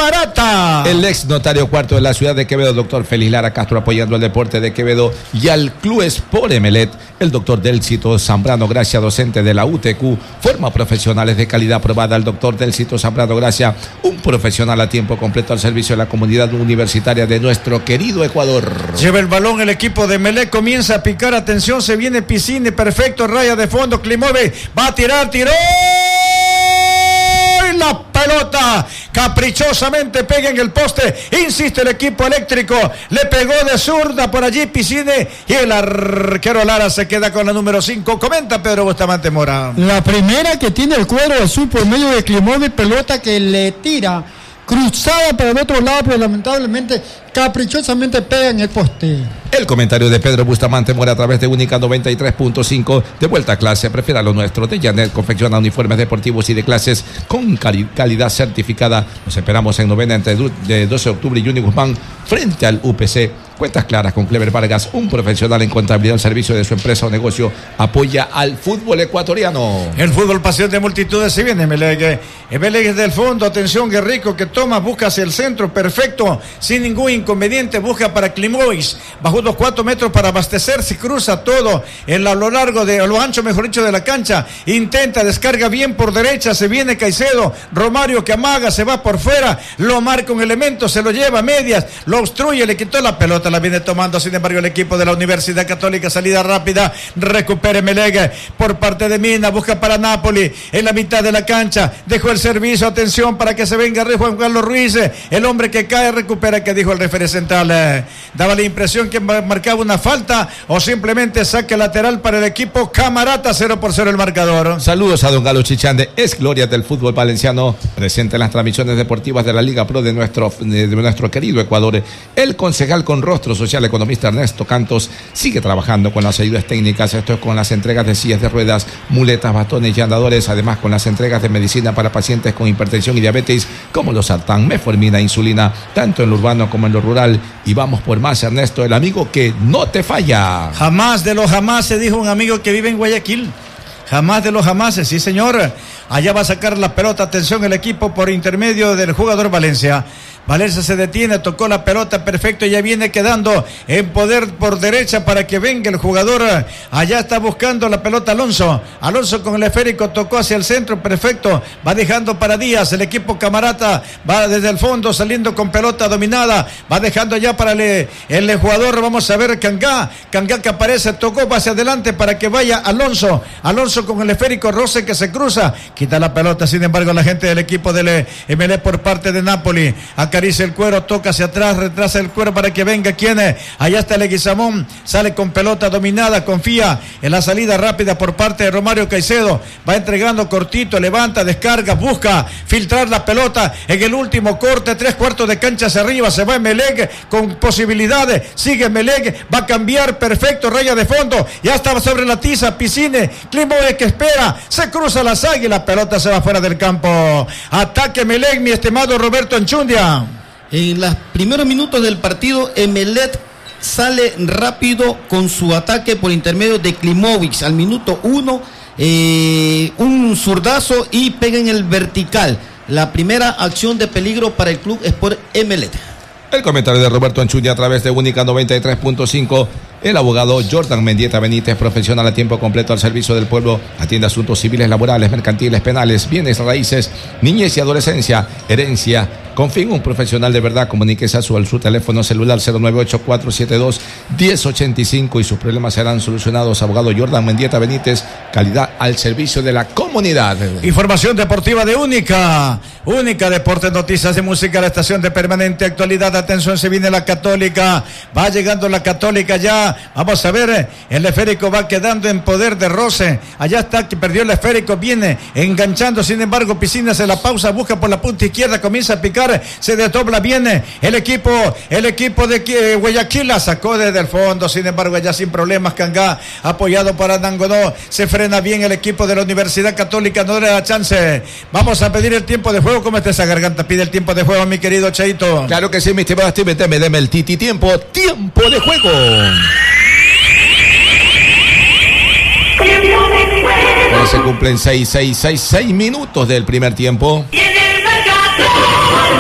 Camarata. El ex notario cuarto de la ciudad de Quevedo, doctor Félix Lara Castro, apoyando al deporte de Quevedo y al Club Sport Emelec. El doctor Delcito Zambrano Gracia, docente de la UTQ, forma profesionales de calidad aprobada. El doctor Delcito Zambrano Gracia, un profesional a tiempo completo al servicio de la comunidad universitaria de nuestro querido Ecuador. Lleva el balón el equipo de Emelec, comienza a picar, atención, se viene Piscine, perfecto, raya de fondo, Klimove, va a tirar, tiró, y la pelota caprichosamente pega en el poste, insiste el equipo eléctrico, le pegó de zurda por allí Piscine y el arquero Lara se queda con la número 5. Comenta Pedro Bustamante Mora. La primera que tiene el cuadro azul por medio de Klimove, pelota que le tira cruzada para el otro lado, pero lamentablemente caprichosamente pega en el poste. El comentario de Pedro Bustamante Mora a través de Única 93.5. De vuelta a clase, prefiera lo nuestro. De Janet confecciona uniformes deportivos y de clases con calidad certificada. Nos esperamos en novena entre de 12 de octubre y Juni Guzmán frente al UPC. Cuentas claras con Clever Vargas, un profesional en contabilidad al servicio de su empresa o negocio. Apoya al fútbol ecuatoriano. El fútbol pasión de multitudes, se viene Emelec. Emelec desde el fondo, atención, Guerrico que toma, busca hacia el centro, perfecto, sin ningún inconveniente, busca para Klimovic, bajo los 4 metros para abastecerse, cruza todo a lo largo de, a lo ancho, mejor dicho, de la cancha, intenta, descarga bien por derecha, se viene Caicedo, Romario que amaga, se va por fuera, lo marca un elemento, se lo lleva a medias, lo obstruye, le quitó la pelota, la viene tomando, sin embargo, el equipo de la Universidad Católica, salida rápida, recupera Emelec por parte de Mina, busca para Napoli, en la mitad de la cancha, dejó el servicio, atención, para que se venga Juan Carlos Ruiz, el hombre que cae, recupera, que dijo el referee central, daba la impresión que marcaba una falta, o simplemente saque lateral para el equipo Camarata, 0-0 el marcador. Saludos a don Galo Chichande, es gloria del fútbol valenciano, presente en las transmisiones deportivas de la Liga Pro de nuestro querido Ecuador. El concejal con rostro social, economista Ernesto Cantos, sigue trabajando con las ayudas técnicas, esto es con las entregas de sillas de ruedas, muletas, bastones y andadores, además con las entregas de medicina para pacientes con hipertensión y diabetes, como los sartán, metformina, insulina, tanto en lo urbano como en lo rural. Y vamos por más, Ernesto, el amigo que no te falla. Jamás de los jamás, se dijo un amigo que vive en Guayaquil. Jamás de los jamases, sí señor. Allá va a sacar la pelota, atención, el equipo por intermedio del jugador Valencia. Valencia se detiene, tocó la pelota, perfecto, ya viene quedando en poder por derecha para que venga el jugador. Allá está buscando la pelota Alonso. Alonso con el esférico tocó hacia el centro, perfecto. Va dejando para Díaz, el equipo Camarata va desde el fondo saliendo con pelota dominada. Va dejando ya para el jugador, vamos a ver, Cangá que aparece, tocó, va hacia adelante para que vaya Alonso. Alonso con el esférico, Rose que se cruza, quita la pelota, sin embargo la gente del equipo del Emelec por parte de Napoli. Acaricia el cuero, toca hacia atrás, retrasa el cuero para que venga quien allá está Leguizamón, sale con pelota dominada, confía en la salida rápida por parte de Romario Caicedo, va entregando cortito, levanta, descarga, busca filtrar la pelota en el último corte, 3/4 de cancha hacia arriba, se va Emelec con posibilidades, sigue Emelec, va a cambiar, perfecto, raya de fondo, ya estaba sobre la tiza, Piscine, Klimove que espera, se cruza la saga y la pelota se va fuera del campo. Ataque Emelec, mi estimado Roberto Anchundia. En los primeros minutos del partido, Emelec sale rápido con su ataque por intermedio de Klimovic. Al minuto 1, un zurdazo y pega en el vertical. La primera acción de peligro para el Club Sport Emelec. El comentario de Roberto Anchuña a través de Única 93.5. El abogado Jordan Mendieta Benítez, profesional a tiempo completo al servicio del pueblo, atiende asuntos civiles, laborales, mercantiles, penales, bienes raíces, niñez y adolescencia, herencia. Confíe, un profesional de verdad. Comuníquese a su teléfono celular 098-472-1085 y sus problemas serán solucionados. Abogado Jordan Mendieta Benítez, calidad al servicio de la comunidad. Información deportiva de Única Deportes, noticias de música, la estación de permanente actualidad. Atención, se viene la Católica, va llegando la Católica ya. Vamos a ver, el esférico va quedando en poder de Rose. Allá está, que perdió el esférico, viene enganchando, sin embargo, Piscina se la pausa, busca por la punta izquierda, comienza a picar, se desdobla, viene el equipo de Guayaquil, la sacó desde el fondo, sin embargo, allá sin problemas, Cangá, apoyado por Anangonó, se frena bien el equipo de la Universidad Católica, no le da chance. Vamos a pedir el tiempo de juego. ¿Cómo está esa garganta? Pide el tiempo de juego, mi querido Cheito. Claro que sí, mi estimado Steven, deme el tiempo de juego. Se cumplen 6 minutos del primer tiempo.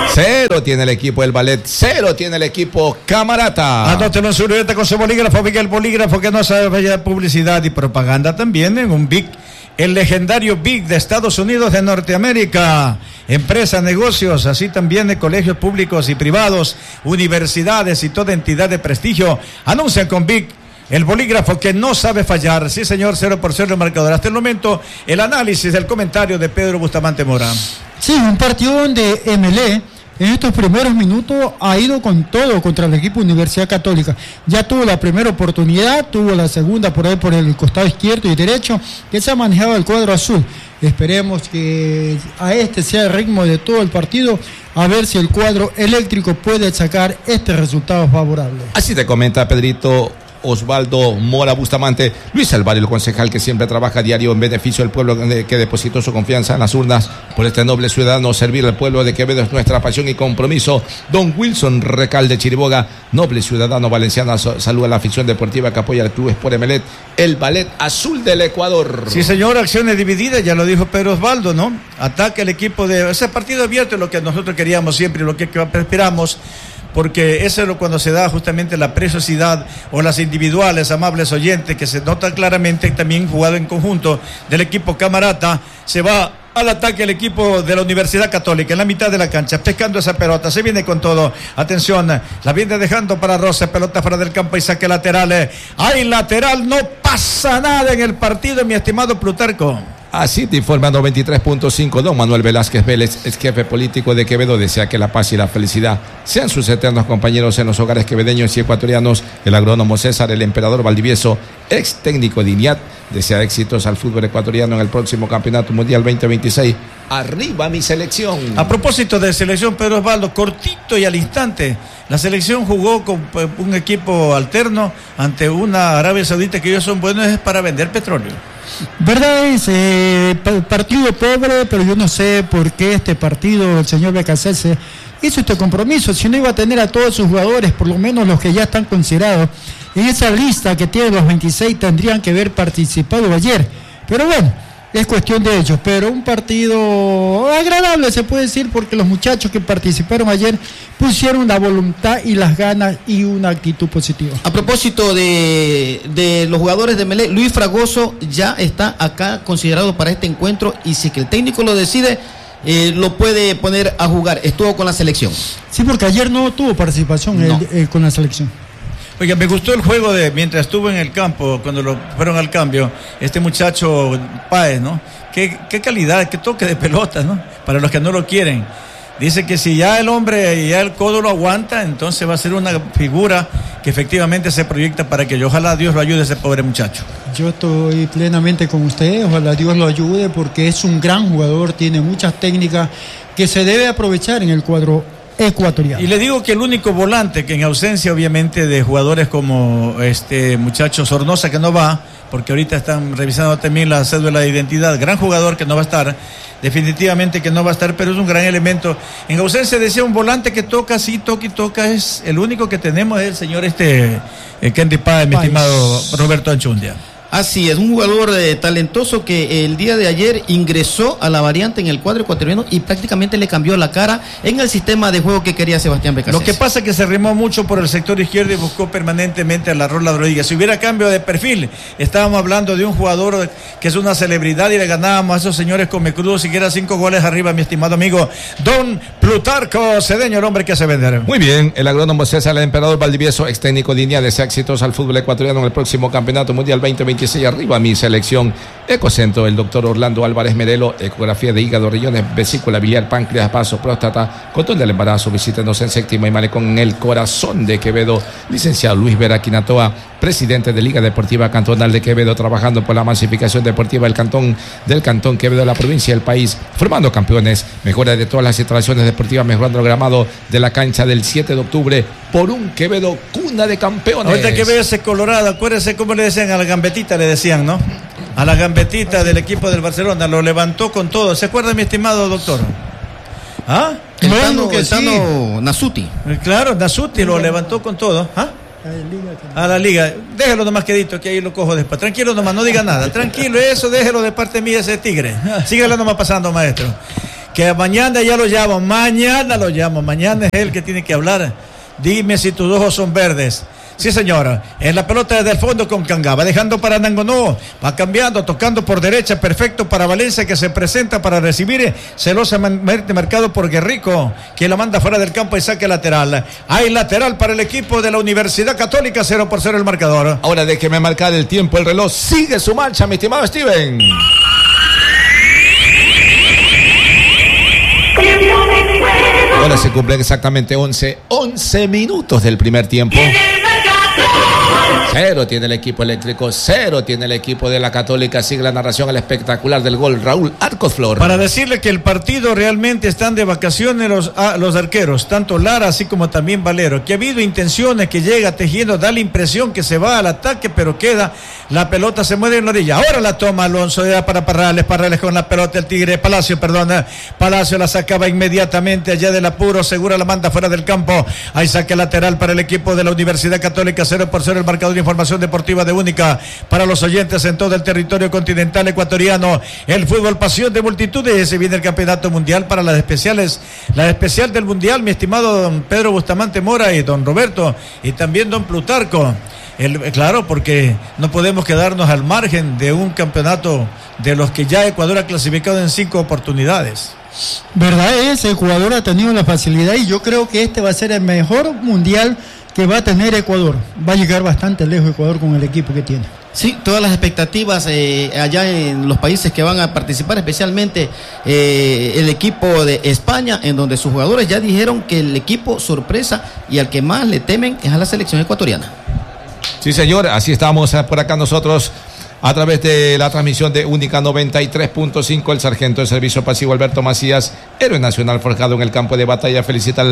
0 tiene el equipo del Ballet, 0 tiene el equipo Camarata. Anótelo en su libreta con su bolígrafo, Miguel Bolígrafo, que no sabe ya publicidad y propaganda también en un BIC. El legendario BIC de Estados Unidos de Norteamérica. Empresas, negocios, así también de colegios públicos y privados, universidades y toda entidad de prestigio. Anuncian con BIC el bolígrafo que no sabe fallar. Sí, señor, 0-0 el marcador. Hasta el momento, el análisis del comentario de Pedro Bustamante Mora. Sí, un partido donde MLE en estos primeros minutos ha ido con todo contra el equipo Universidad Católica. Ya tuvo la primera oportunidad, tuvo la segunda por ahí por el costado izquierdo y derecho, que se ha manejado el cuadro azul. Esperemos que a este sea el ritmo de todo el partido, a ver si el cuadro eléctrico puede sacar este resultado favorable. Así te comenta Pedrito Osvaldo Mora Bustamante. Luis Alvario, el concejal que siempre trabaja a diario en beneficio del pueblo que depositó su confianza en las urnas. Por este noble ciudadano, servir al pueblo de Quevedo es nuestra pasión y compromiso. Don Wilson Recalde Chiriboga, noble ciudadano valenciano, saluda a la afición deportiva que apoya al Club Sport Emelec, el Ballet Azul del Ecuador. Sí, señor, acciones divididas, ya lo dijo Pedro Osvaldo, ¿no? Ataque el equipo de ese partido abierto, es lo que nosotros queríamos siempre, lo que esperamos. Porque eso es cuando se da justamente la preciosidad o las individuales, amables oyentes, que se nota claramente también jugado en conjunto del equipo Camarata. Se va al ataque el equipo de la Universidad Católica en la mitad de la cancha, pescando esa pelota, se viene con todo. Atención, la viene dejando para Rosa, pelota fuera del campo y saque lateral. Hay lateral, no pasa nada en el partido, mi estimado Plutarco. Así te informa 93.5. Don Manuel Velázquez Vélez, ex jefe político de Quevedo, desea que la paz y la felicidad sean sus eternos compañeros en los hogares quevedeños y ecuatorianos. El agrónomo César, el emperador Valdivieso, ex técnico de INIAT, desea éxitos al fútbol ecuatoriano en el próximo Campeonato Mundial 2026. Arriba mi selección. A propósito de selección, Pedro Osvaldo, cortito y al instante, la selección jugó con un equipo alterno ante una Arabia Saudita que ellos son buenos es para vender petróleo. Verdad es, partido pobre, pero yo no sé por qué este partido, el señor Becasese hizo este compromiso, si no iba a tener a todos sus jugadores, por lo menos los que ya están considerados en esa lista que tiene los 26, tendrían que haber participado ayer, pero bueno, es cuestión de ellos, pero un partido agradable se puede decir, porque los muchachos que participaron ayer pusieron la voluntad y las ganas y una actitud positiva. A propósito de los jugadores de Melec, Luis Fragoso ya está acá considerado para este encuentro, y si que el técnico lo decide, lo puede poner a jugar. Estuvo con la selección. Sí, porque ayer no tuvo participación No. Con la selección. Oiga, me gustó el juego de mientras estuvo en el campo, cuando lo fueron al cambio, este muchacho Páez, ¿no? Qué calidad, qué toque de pelota, ¿no? Para los que no lo quieren. Dice que si ya el hombre, ya el codo lo aguanta, entonces va a ser una figura que efectivamente se proyecta para que ojalá Dios lo ayude a ese pobre muchacho. Yo estoy plenamente con usted, ojalá Dios lo ayude, porque es un gran jugador, tiene muchas técnicas que se debe aprovechar en el cuadro ecuatoriano. Y le digo que el único volante que en ausencia obviamente de jugadores como este muchacho Sornosa, que no va, porque ahorita están revisando también la cédula de identidad, gran jugador que no va a estar, definitivamente que no va a estar, pero es un gran elemento. En ausencia decía un volante que toca, sí, toca y toca, es el único que tenemos, es el señor Kendi Páez, mi estimado Roberto Anchundia. Así es, un jugador talentoso que el día de ayer ingresó a la variante en el cuadro ecuatoriano y prácticamente le cambió la cara en el sistema de juego que quería Sebastián Becasese. Lo que pasa es que se remó mucho por el sector izquierdo y buscó permanentemente a la Rola Rodríguez. Si hubiera cambio de perfil, estábamos hablando de un jugador que es una celebridad y le ganábamos a esos señores Comecrudos siquiera 5 goles arriba, mi estimado amigo Don Plutarco Cedeño, el hombre que hace vender. Muy bien, el agrónomo César, el emperador Valdivieso, ex técnico de INIAT, desea éxitos al fútbol ecuatoriano en el próximo Campeonato Mundial 2026. Arriba mi selección. Ecocentro, el doctor Orlando Álvarez Merelo, ecografía de hígado, riñones, vesícula biliar, páncreas, vaso, próstata, control del embarazo. Visítenos en Séptima y Malecón, en el corazón de Quevedo. Licenciado Luis Vera Quinatoa, presidente de Liga Deportiva Cantonal de Quevedo, trabajando por la masificación deportiva del Cantón Quevedo, la provincia del país, formando campeones, mejora de todas las instalaciones deportivas, mejorando el gramado de la cancha del 7 de octubre por un Quevedo cuna de campeones. Ahorita que veo ese Colorado, acuérdense cómo le decían a la gambetita, le decían, ¿no? A la gambetita del equipo del Barcelona, lo levantó con todo. ¿Se acuerda, mi estimado doctor? ¿Ah? El Tano Nasuti. Claro, Nasuti lo levantó con todo. ¿Ah? A la liga. Déjelo nomás quedito, que ahí lo cojo después. Tranquilo nomás, no diga nada. Tranquilo, eso déjelo de parte mía, ese tigre. Síguelo nomás pasando, maestro. Que mañana ya lo llamo, mañana es él que tiene que hablar. Dime si tus ojos son verdes. Sí, señora. En la pelota desde el fondo con Cangá. Va dejando para Nangonó. Va cambiando, tocando por derecha. Perfecto para Valencia, que se presenta para recibir. Celosamente marcado por Guerrico, que la manda fuera del campo y saque lateral. Hay lateral para el equipo de la Universidad Católica. 0-0 el marcador. Ahora déjeme marcar el tiempo. El reloj sigue su marcha, mi estimado Steven. Ahora se cumplen exactamente 11 minutos del primer tiempo. 0 tiene el equipo eléctrico, 0 tiene el equipo de la Católica. Sigue la narración al espectacular del gol Raúl Arcosflor. Para decirle que el partido realmente están de vacaciones los arqueros, tanto Lara así como también Valero, que ha habido intenciones, que llega tejiendo, da la impresión que se va al ataque, pero queda, la pelota se mueve en la orilla. Ahora la toma Alonso, ya para Parrales con la pelota, el Tigre, Palacio la sacaba inmediatamente allá del apuro, segura la manda fuera del campo. Hay saque lateral para el equipo de la Universidad Católica. 0-0 el marcador. Información deportiva de Única para los oyentes en todo el territorio continental ecuatoriano. El fútbol, pasión de multitudes. Se viene el campeonato mundial para las especiales, la especial del mundial, mi estimado don Pedro Bustamante Mora y don Roberto, y también don Plutarco. Claro, porque no podemos quedarnos al margen de un campeonato de los que ya Ecuador ha clasificado en 5 oportunidades. Verdad es, el jugador ha tenido la facilidad y yo creo que este va a ser el mejor mundial que va a tener Ecuador. Va a llegar bastante lejos Ecuador con el equipo que tiene. Sí, todas las expectativas allá en los países que van a participar, especialmente el equipo de España, en donde sus jugadores ya dijeron que el equipo sorpresa y al que más le temen es a la selección ecuatoriana. Sí, señor, así estamos por acá nosotros a través de la transmisión de Única 93.5, el sargento de servicio pasivo Alberto Macías, héroe nacional forjado en el campo de batalla, felicita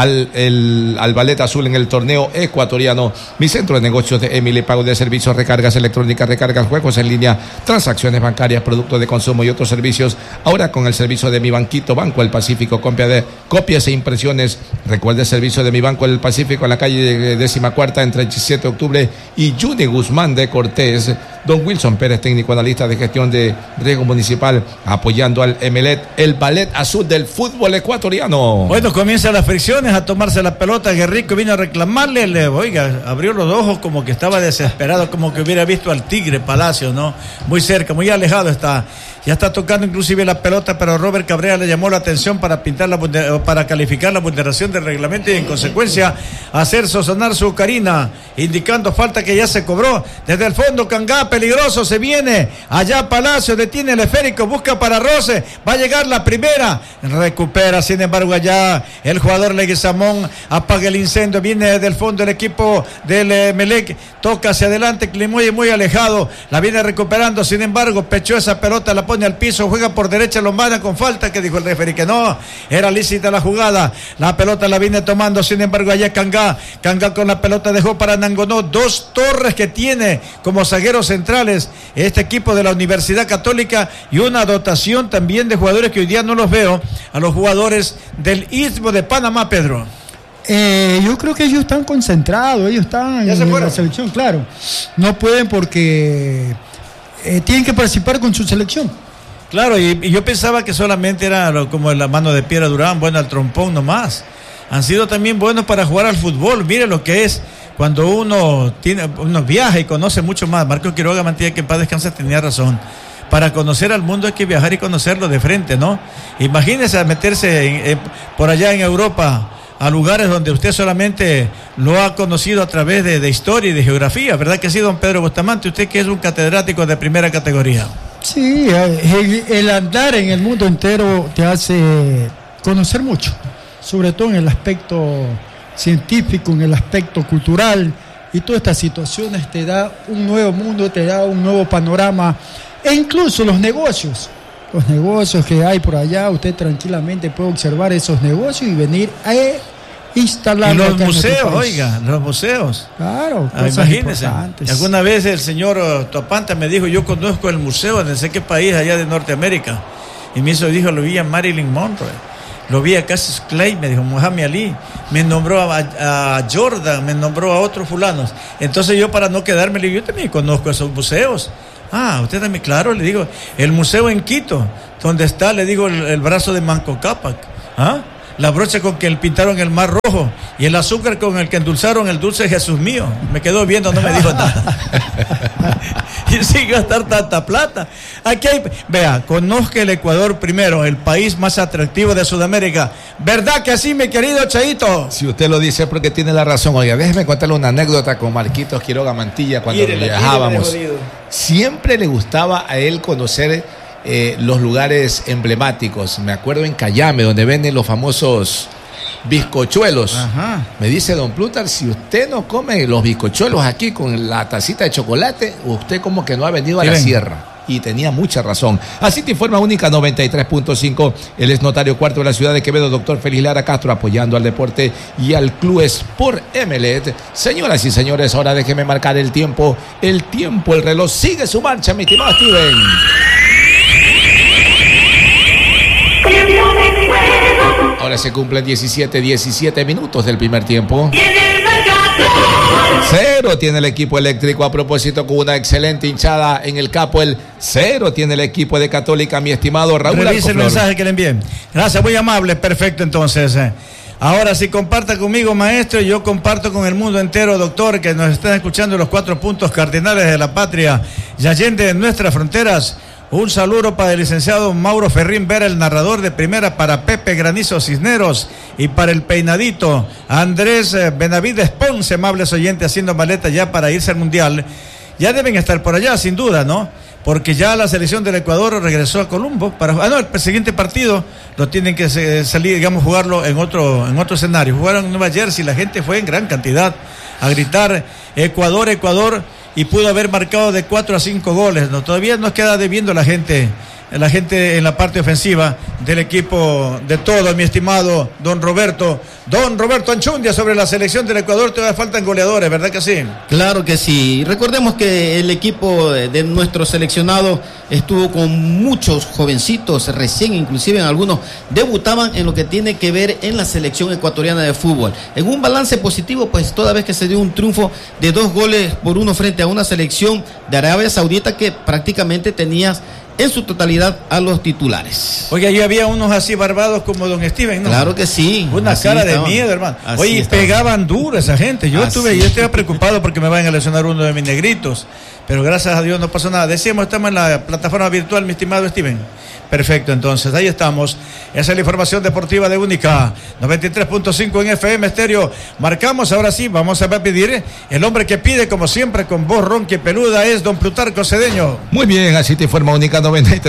al Ballet Azul en el torneo ecuatoriano. Mi centro de negocios de Emily, pago de servicios, recargas electrónicas, recargas, juegos en línea, transacciones bancarias, productos de consumo y otros servicios. Ahora con el servicio de Mi Banquito, Banco del Pacífico, copias e impresiones. Recuerde el servicio de Mi Banco del Pacífico en la calle 14 entre 17 de octubre y Juni Guzmán de Cortés. Don Wilson Pérez, técnico analista de gestión de riesgo municipal, apoyando al Emelec, el Ballet Azul del fútbol ecuatoriano. Bueno, comienzan las fricciones, a tomarse la pelota. Guerrico vino a reclamarle, abrió los ojos como que estaba desesperado, como que hubiera visto al Tigre Palacio, ¿no? Muy cerca, muy alejado está. Ya está tocando inclusive la pelota, pero Robert Cabrera le llamó la atención para para calificar la vulneración del reglamento y en consecuencia hacer sonar su carina, indicando falta que ya se cobró. Desde el fondo, Cangá, peligroso, se viene. Allá Palacio, detiene el esférico, busca para Rose, va a llegar la primera, recupera, sin embargo allá el jugador Leguizamón apaga el incendio, viene desde el fondo el equipo del Emelec, toca hacia adelante, Climoy muy alejado, la viene recuperando, sin embargo, pechó esa pelota, la pone al piso, juega por derecha, lo manda con falta, que dijo el referee que no, era lícita la jugada, la pelota la viene tomando, sin embargo allá Cangá con la pelota dejó para Nangonó, 2 torres que tiene como zagueros centrales este equipo de la Universidad Católica y una dotación también de jugadores que hoy día no los veo, a los jugadores del Istmo de Panamá, Pedro. Yo creo que ellos están concentrados, ellos están en la selección, claro, no pueden porque tienen que participar con su selección. Claro, y yo pensaba que solamente era como la mano de Piedra Durán, bueno, al trompón nomás. Han sido también buenos para jugar al fútbol. Mire lo que es cuando uno viaja y conoce mucho más. Marcos Quiroga Mantilla, que en paz descanse, tenía razón. Para conocer al mundo hay que viajar y conocerlo de frente, ¿no? Imagínese meterse por allá en Europa a lugares donde usted solamente lo ha conocido a través de historia y de geografía, ¿verdad que sí, don Pedro Bustamante? Usted que es un catedrático de primera categoría. Sí, el andar en el mundo entero te hace conocer mucho, sobre todo en el aspecto científico, en el aspecto cultural, y todas estas situaciones te da un nuevo mundo, te da un nuevo panorama, e incluso los negocios que hay por allá, usted tranquilamente puede observar esos negocios y venir a instalar. Y los museos, los museos. Claro, imagínense. Alguna vez el señor Topanta me dijo, yo conozco el museo de no sé qué país allá de Norteamérica. Y me dijo, lo vi a Marilyn Monroe, lo vi a Cassius Clay, me dijo Muhammad Ali, me nombró a Jordan, me nombró a otros fulanos. Entonces yo, para no quedarme, yo también conozco esos museos. Usted también, claro, le digo, el museo en Quito, donde está, le digo, el brazo de Manco Cápac. La brocha con que pintaron el Mar Rojo y el azúcar con el que endulzaron el dulce Jesús mío. Me quedó viendo, no me dijo nada. Y sin gastar tanta plata. Aquí hay, vea, conozca el Ecuador primero, el país más atractivo de Sudamérica. ¿Verdad que sí, mi querido Chaito? Si usted lo dice es porque tiene la razón. Oiga, déjeme contarle una anécdota con Marquitos Quiroga Mantilla cuando viajábamos. Siempre le gustaba a él conocer los lugares emblemáticos. Me acuerdo en Cayame, donde venden los famosos bizcochuelos. Me dice don Plutar, si usted no come los bizcochuelos aquí con la tacita de chocolate, usted como que no ha venido a la sierra. Y tenía mucha razón. Así te informa Única 93.5. Él es notario cuarto de la ciudad de Quevedo, doctor Félix Lara Castro, apoyando al deporte y al Club Sport Emelec. Señoras y señores, ahora déjeme marcar el tiempo. El reloj sigue su marcha, mi estimado Steven. Ahora se cumplen 17 minutos del primer tiempo. 0 tiene el equipo eléctrico, a propósito, con una excelente hinchada en el Capo. El 0 tiene el equipo de Católica, mi estimado Raúl. Revise el mensaje que le envié. Gracias, muy amable, perfecto entonces. Ahora sí, comparta conmigo, maestro, y yo comparto con el mundo entero, doctor, que nos están escuchando los 4 puntos cardinales de la patria y allende nuestras fronteras. Un saludo para el licenciado Mauro Ferrín Vera, el narrador de primera, para Pepe Granizo Cisneros y para el peinadito Andrés Benavides Ponce, amables oyentes, haciendo maleta ya para irse al Mundial. Ya deben estar por allá, sin duda, ¿no? Porque ya la selección del Ecuador regresó a Colombo para... el siguiente partido lo tienen que salir, digamos, jugarlo en otro escenario. Jugaron en Nueva Jersey, la gente fue en gran cantidad a gritar Ecuador, Ecuador, y pudo haber marcado de 4 a 5 goles, ¿no? Todavía nos queda debiendo la gente en la parte ofensiva del equipo de todo, mi estimado Don Roberto Anchundia, sobre la selección del Ecuador. Todavía faltan goleadores, ¿verdad que sí? Claro que sí. Recordemos que el equipo de nuestro seleccionado estuvo con muchos jovencitos, recién inclusive algunos debutaban en lo que tiene que ver en la selección ecuatoriana de fútbol. En un balance positivo, pues toda vez que se dio un triunfo de 2-1 frente a una selección de Arabia Saudita que prácticamente tenías en su totalidad a los titulares. Oye, ahí había unos así barbados como don Steven, ¿no? Claro que sí. Una cara de miedo, hermano. Oye, pegaban duro esa gente. Yo estaba preocupado porque me vayan a lesionar uno de mis negritos. Pero gracias a Dios no pasó nada. Decíamos, estamos en la plataforma virtual, mi estimado Steven. Perfecto, entonces, ahí estamos. Esa es la información deportiva de Única 93.5 en FM Estéreo. Marcamos, ahora sí, vamos a pedir. El hombre que pide, como siempre, con voz ronca y peluda, es don Plutarco Cedeño. Muy bien, así te informa Única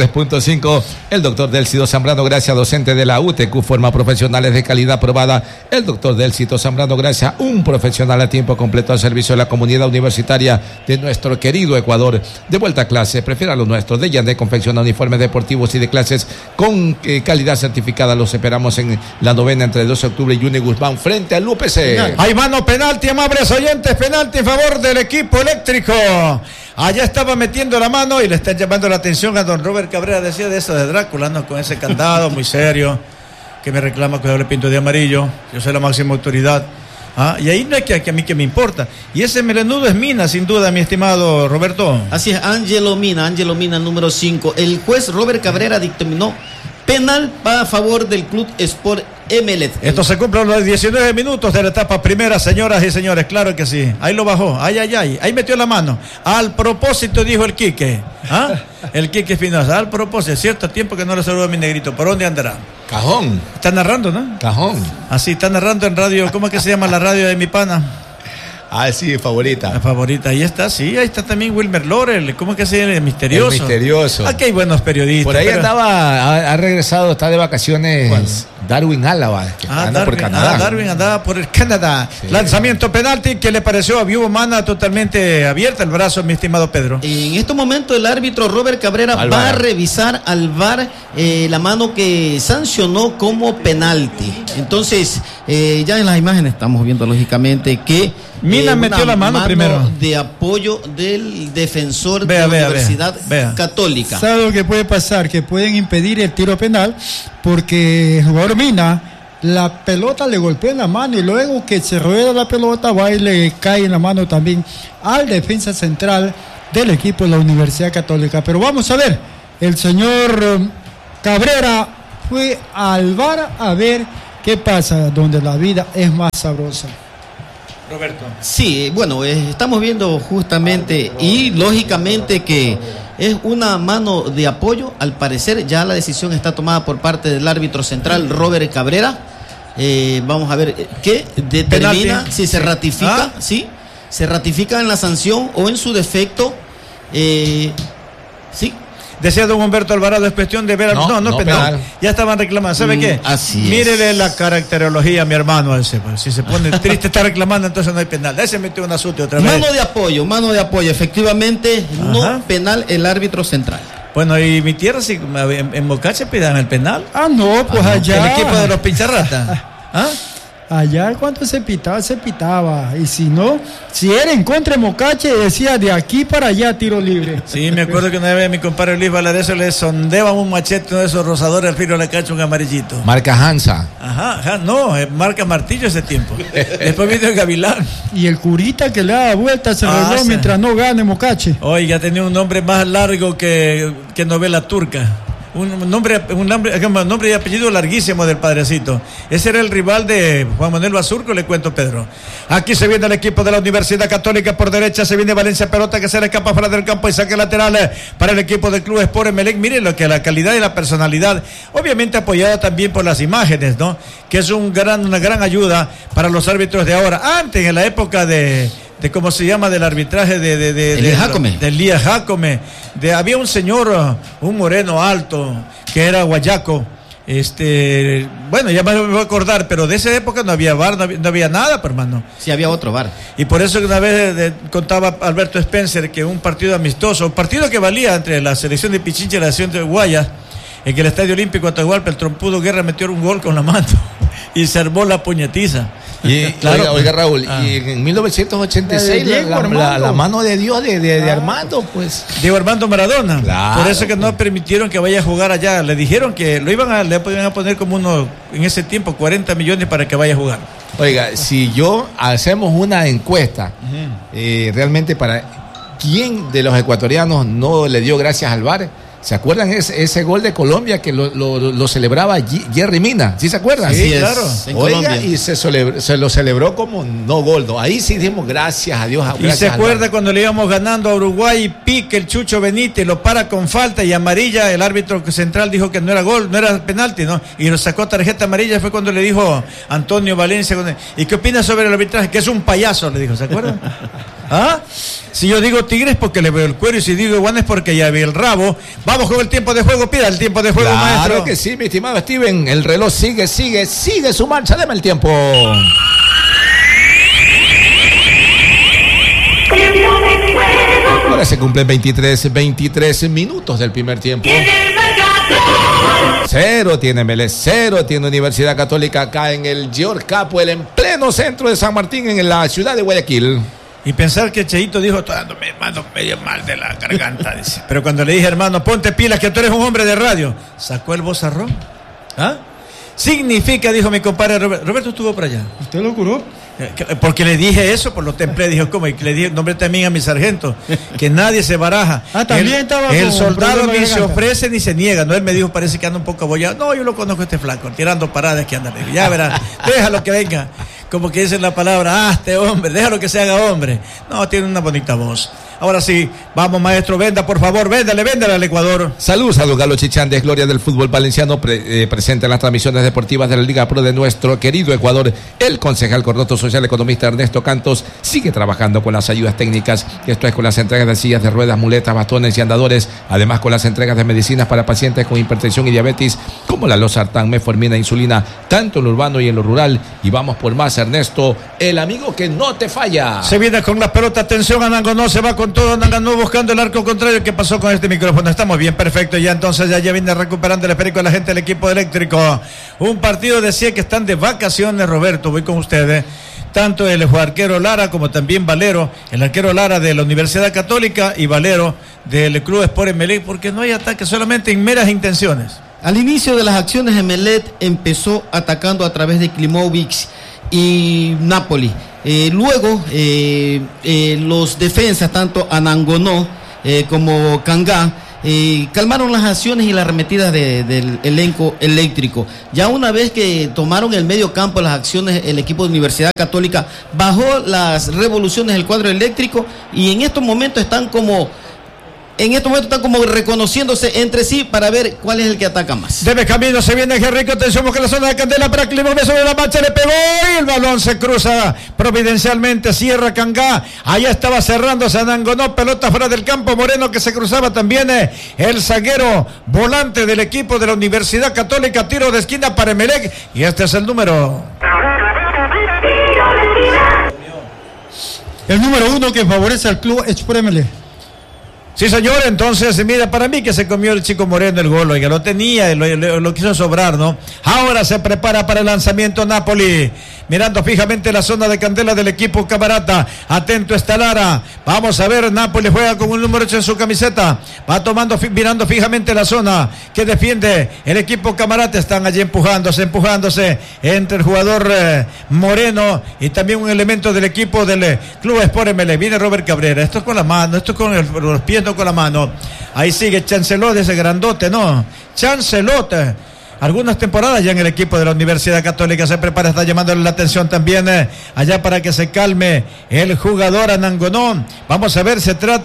93.5. El doctor Delcito Zambrano Gracia, docente de la UTQ, forma profesionales de calidad probada. El doctor Delcito Zambrano Gracia, un profesional a tiempo completo al servicio de la comunidad universitaria de nuestro querido Ecuador. De vuelta a clase, prefiera lo nuestro. De Yandé confecciona uniformes deportivos y de clases con calidad certificada. Los esperamos en la 9ª entre 12 de octubre y Juni Guzmán frente al UPC. Hay mano, penalti, amables oyentes, penalti en favor del equipo eléctrico. Allá estaba metiendo la mano y le están llamando la atención a don Robert Cabrera, decía de eso de Drácula, ¿no? Con ese candado muy serio que me reclama que yo le pinto de amarillo. Yo soy la máxima autoridad. Y ahí no es que a mí que me importa. Y ese melenudo es Mina, sin duda, mi estimado Roberto. Así es, Ángelo Mina, número 5. El juez Robert Cabrera dictaminó penal a favor del Club Sport Emelec. Esto se cumple los 19 minutos de la etapa primera, señoras y señores, claro que sí. Ahí lo bajó, ahí metió la mano. Al propósito, dijo el Quique. El Quique Espinosa, al propósito, cierto tiempo que no le saludo a mi negrito. ¿Por dónde andará? Cajón. Está narrando, ¿no? Cajón. Así, está narrando en radio. ¿Cómo es que se llama la radio de mi pana? Sí, favorita. La favorita, ahí está también Wilmer Lorel. ¿Cómo es que se llama? El misterioso. El misterioso. Aquí hay buenos periodistas. Por ahí ha regresado, está de vacaciones. ¿Cuál? Darwin Álava, que anda por Canadá. Darwin andaba por el Canadá. Sí. Lanzamiento penalti, ¿qué le pareció a Vivo Mana? Totalmente abierta el brazo, mi estimado Pedro. En este momento el árbitro Robert Cabrera va a revisar al VAR la mano que sancionó como penalti. Entonces, ya en las imágenes estamos viendo lógicamente que Mina metió la mano primero. De apoyo del defensor de la Universidad Católica. ¿Sabe lo que puede pasar? Que pueden impedir el tiro penal porque el jugador Mina, la pelota le golpea en la mano y luego que se rueda la pelota va y le cae en la mano también al defensa central del equipo de la Universidad Católica. Pero vamos a ver, el señor Cabrera fue al VAR a ver qué pasa, donde la vida es más sabrosa. Roberto. Sí, bueno, estamos viendo justamente y lógicamente que es una mano de apoyo. Al parecer ya la decisión está tomada por parte del árbitro central Robert Cabrera. Vamos a ver qué determina, penalti, si se ratifica, sí, se ratifica en la sanción o en su defecto, sí. Decía don Humberto Alvarado, es cuestión de ver. No, penal. Ya estaban reclamando. ¿Sabe qué? Así Mírele es. La caracterología a mi hermano ese. Pues. Si se pone triste, está reclamando, entonces no hay penal. Ese metió un azote otra vez. Mano de apoyo. Efectivamente, no penal el árbitro central. Bueno, y mi tierra, si en Mocache pidan el penal. No, pues allá. El equipo de los pincharratas. Allá cuando se pitaba. Y si no, si era en contra de Mocache, decía de aquí para allá tiro libre. Sí, me acuerdo que una vez mi compadre Luis Valareso le sondeaba un machete, uno de esos rosadores al filo de la cancha, un amarillito. Marca Hansa. No, marca Martillo ese tiempo. Después vino el Gavilán. Y el curita que le da vueltas al reloj mientras no gane Mocache. Oiga, tenía un nombre más largo que novela turca. Un nombre y apellido larguísimo del padrecito. Ese era el rival de Juan Manuel Basurco, le cuento, Pedro. Aquí se viene el equipo de la Universidad Católica por derecha, se viene Valencia, pelota que se le escapa fuera del campo y saque lateral para el equipo del Club Sport Emelec. Miren lo que la calidad y la personalidad, obviamente apoyada también por las imágenes, ¿no? Que es una gran ayuda para los árbitros de ahora. Antes, en la época de cómo se llama, del arbitraje de Elías Jácome, había un señor, un moreno alto, que era guayaco, bueno, ya me voy a acordar, pero de esa época no había VAR, no había nada, hermano. Sí, había otro VAR. Y por eso que una vez contaba Alberto Spencer que un partido amistoso, un partido que valía entre la selección de Pichincha y la selección de Guayas, en que el Estadio Olímpico Atahualpa, el trompudo Guerra metió un gol con la mano y se armó la puñetiza. Y claro, oiga Raúl, y en 1986 la mano de Dios de Armando, pues. Diego Armando Maradona. Claro, por eso que no permitieron que vaya a jugar allá. Le dijeron que le iban a poner como en ese tiempo 40 millones para que vaya a jugar. Oiga, si hacemos una encuesta, realmente para quién de los ecuatorianos no le dio gracias al VAR. ¿Se acuerdan ese gol de Colombia que lo celebraba Jerry Mina? ¿Sí se acuerdan? Sí, claro. Oiga, y se lo celebró como no gol. ¿No? Ahí sí dijimos gracias a Dios. Y se acuerda cuando le íbamos ganando a Uruguay y pique el Chucho Benítez, lo para con falta y amarilla. El árbitro central dijo que no era gol, no era penalti, ¿no? Y lo sacó tarjeta amarilla. Fue cuando le dijo Antonio Valencia. ¿Y qué opina sobre el arbitraje? Que es un payaso, le dijo, ¿se acuerdan? Si yo digo Tigres porque le veo el cuero y si digo Iguana es porque ya vi el rabo. Vamos con el tiempo de juego, pida el tiempo de juego, maestro. Claro que sí, mi estimado Steven, el reloj sigue su marcha, deme el tiempo. Ahora se cumplen 23 minutos del primer tiempo. 0 tiene Melec, 0 tiene Universidad Católica acá en el George Capwell, en pleno centro de San Martín, en la ciudad de Guayaquil. Y pensar que Cheito dijo, estoy dándome, hermano, medio mal de la garganta, dice. Pero cuando le dije, hermano, ponte pilas que tú eres un hombre de radio, sacó el vozarrón. Significa, dijo mi compadre Roberto estuvo por allá. ¿Usted lo curó? Porque le dije eso, por lo templé, dijo, ¿cómo? Y le dije, nombre también a mi sargento, que nadie se baraja. También estaba el soldado ni se ofrece ni se niega, ¿no? Él me dijo, parece que anda un poco abollado. No, yo lo conozco este flaco, tirando paradas que anda. Ya verás, déjalo que venga. Como que dice la palabra, este hombre, déjalo que se haga hombre. No, tiene una bonita voz. Ahora sí, vamos maestro, venda por favor, véndale al Ecuador. Saludos a don Carlos Chichandes, gloria del fútbol valenciano, presente en las transmisiones deportivas de la Liga Pro de nuestro querido Ecuador. El concejal coordinador social economista Ernesto Cantos sigue trabajando con las ayudas técnicas, esto es con las entregas de sillas de ruedas, muletas, bastones y andadores, además con las entregas de medicinas para pacientes con hipertensión y diabetes, como la losartán, metformina, insulina, tanto en lo urbano y en lo rural. Y vamos por más, Ernesto, el amigo que no te falla. Se viene con la pelota, atención, Anango no se va con todo, Anango buscando el arco contrario. ¿Qué pasó con este micrófono? Estamos bien, perfecto, ya entonces ya viene recuperando el esférico de la gente del equipo eléctrico. Un partido, decía que están de vacaciones, Roberto, voy con ustedes. Tanto el arquero Lara como también Valero, el arquero Lara de la Universidad Católica y Valero del Club Sport Emelec, porque no hay ataque, solamente en meras intenciones. Al inicio de las acciones, Emelec empezó atacando a través de Klimovic y Napoli. Luego, los defensas, tanto Anangonó como Cangá, calmaron las acciones y las arremetidas del elenco eléctrico. Ya una vez que tomaron el medio campo las acciones, el equipo de Universidad Católica bajó las revoluciones del cuadro eléctrico y en estos momentos están como reconociéndose entre sí para ver cuál es el que ataca más. Debe camino, se viene Jerrico, atención, busca la zona de Candela para Climovich sobre la marcha, le pegó y el balón se cruza providencialmente, cierra Cangá, allá estaba cerrando, se anangonó, pelota fuera del campo, Moreno que se cruzaba también, el zaguero volante del equipo de la Universidad Católica, tiro de esquina para Emelec, y este es el número. El número 1 que favorece al club Sport Emelec. Sí, señor, entonces, mira, para mí que se comió el chico Moreno el gol, oiga, lo tenía, lo quiso sobrar, ¿no? Ahora se prepara para el lanzamiento Napoli, mirando fijamente la zona de Candela del equipo Camarata, atento está Lara, vamos a ver, Napoli juega con un número 8 en su camiseta, va mirando fijamente la zona que defiende el equipo Camarata, están allí empujándose entre el jugador Moreno y también un elemento del equipo del Club Sport Emelec, viene Robert Cabrera, esto es con la mano, esto es con los pies, con la mano, ahí sigue Chancelot, ese grandote, ¿no? Chancelot, algunas temporadas ya en el equipo de la Universidad Católica, se prepara, está llamándole la atención también allá para que se calme el jugador Anangonó, vamos a ver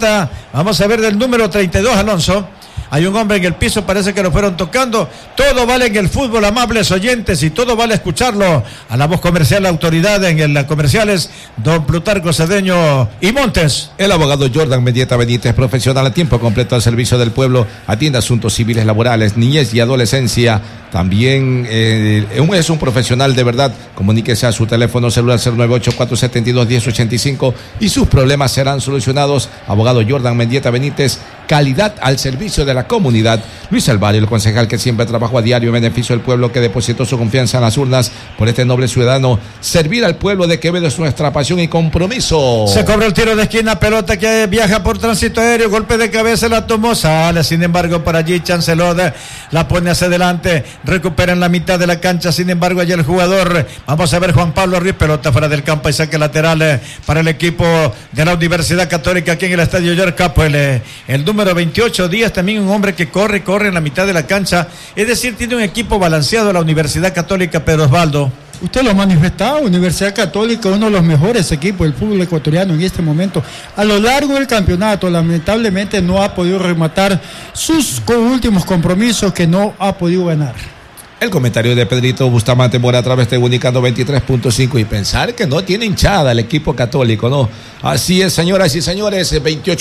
del número 32, Alonso. Hay un hombre en el piso, parece que lo fueron tocando. Todo vale en el fútbol, amables oyentes, y todo vale escucharlo. A la voz comercial, la autoridad en las comerciales, don Plutarco Cedeño y Montes. El abogado Jordan Mendieta Benítez, profesional a tiempo completo al servicio del pueblo, atiende asuntos civiles, laborales, niñez y adolescencia. También es un profesional de verdad. Comuníquese a su teléfono celular 098-472-1085 y sus problemas serán solucionados. Abogado Jordan Mendieta Benítez, calidad al servicio de la comunidad. Luis Alvario, el concejal que siempre trabajó a diario en beneficio del pueblo, que depositó su confianza en las urnas por este noble ciudadano. Servir al pueblo de Quevedo es nuestra pasión y compromiso. Se cobra el tiro de esquina, pelota que viaja por tránsito aéreo, golpe de cabeza, la tomó, sale, sin embargo, por allí Chancelot la pone hacia adelante, recupera en la mitad de la cancha, sin embargo, allá el jugador, vamos a ver, Juan Pablo Ruiz, pelota fuera del campo y saque lateral para el equipo de la Universidad Católica aquí en el estadio George Capwell. El número 28 Díaz, también un hombre que corre en la mitad de la cancha, es decir, tiene un equipo balanceado la Universidad Católica, Pedro Osvaldo. Usted lo ha manifestado, Universidad Católica, uno de los mejores equipos del fútbol ecuatoriano en este momento. A lo largo del campeonato, lamentablemente no ha podido rematar sus últimos compromisos que no ha podido ganar. El comentario de Pedrito Bustamante Mora a través de Unicando 23.5 y pensar que no tiene hinchada el equipo católico, ¿no? Así es, señoras y señores,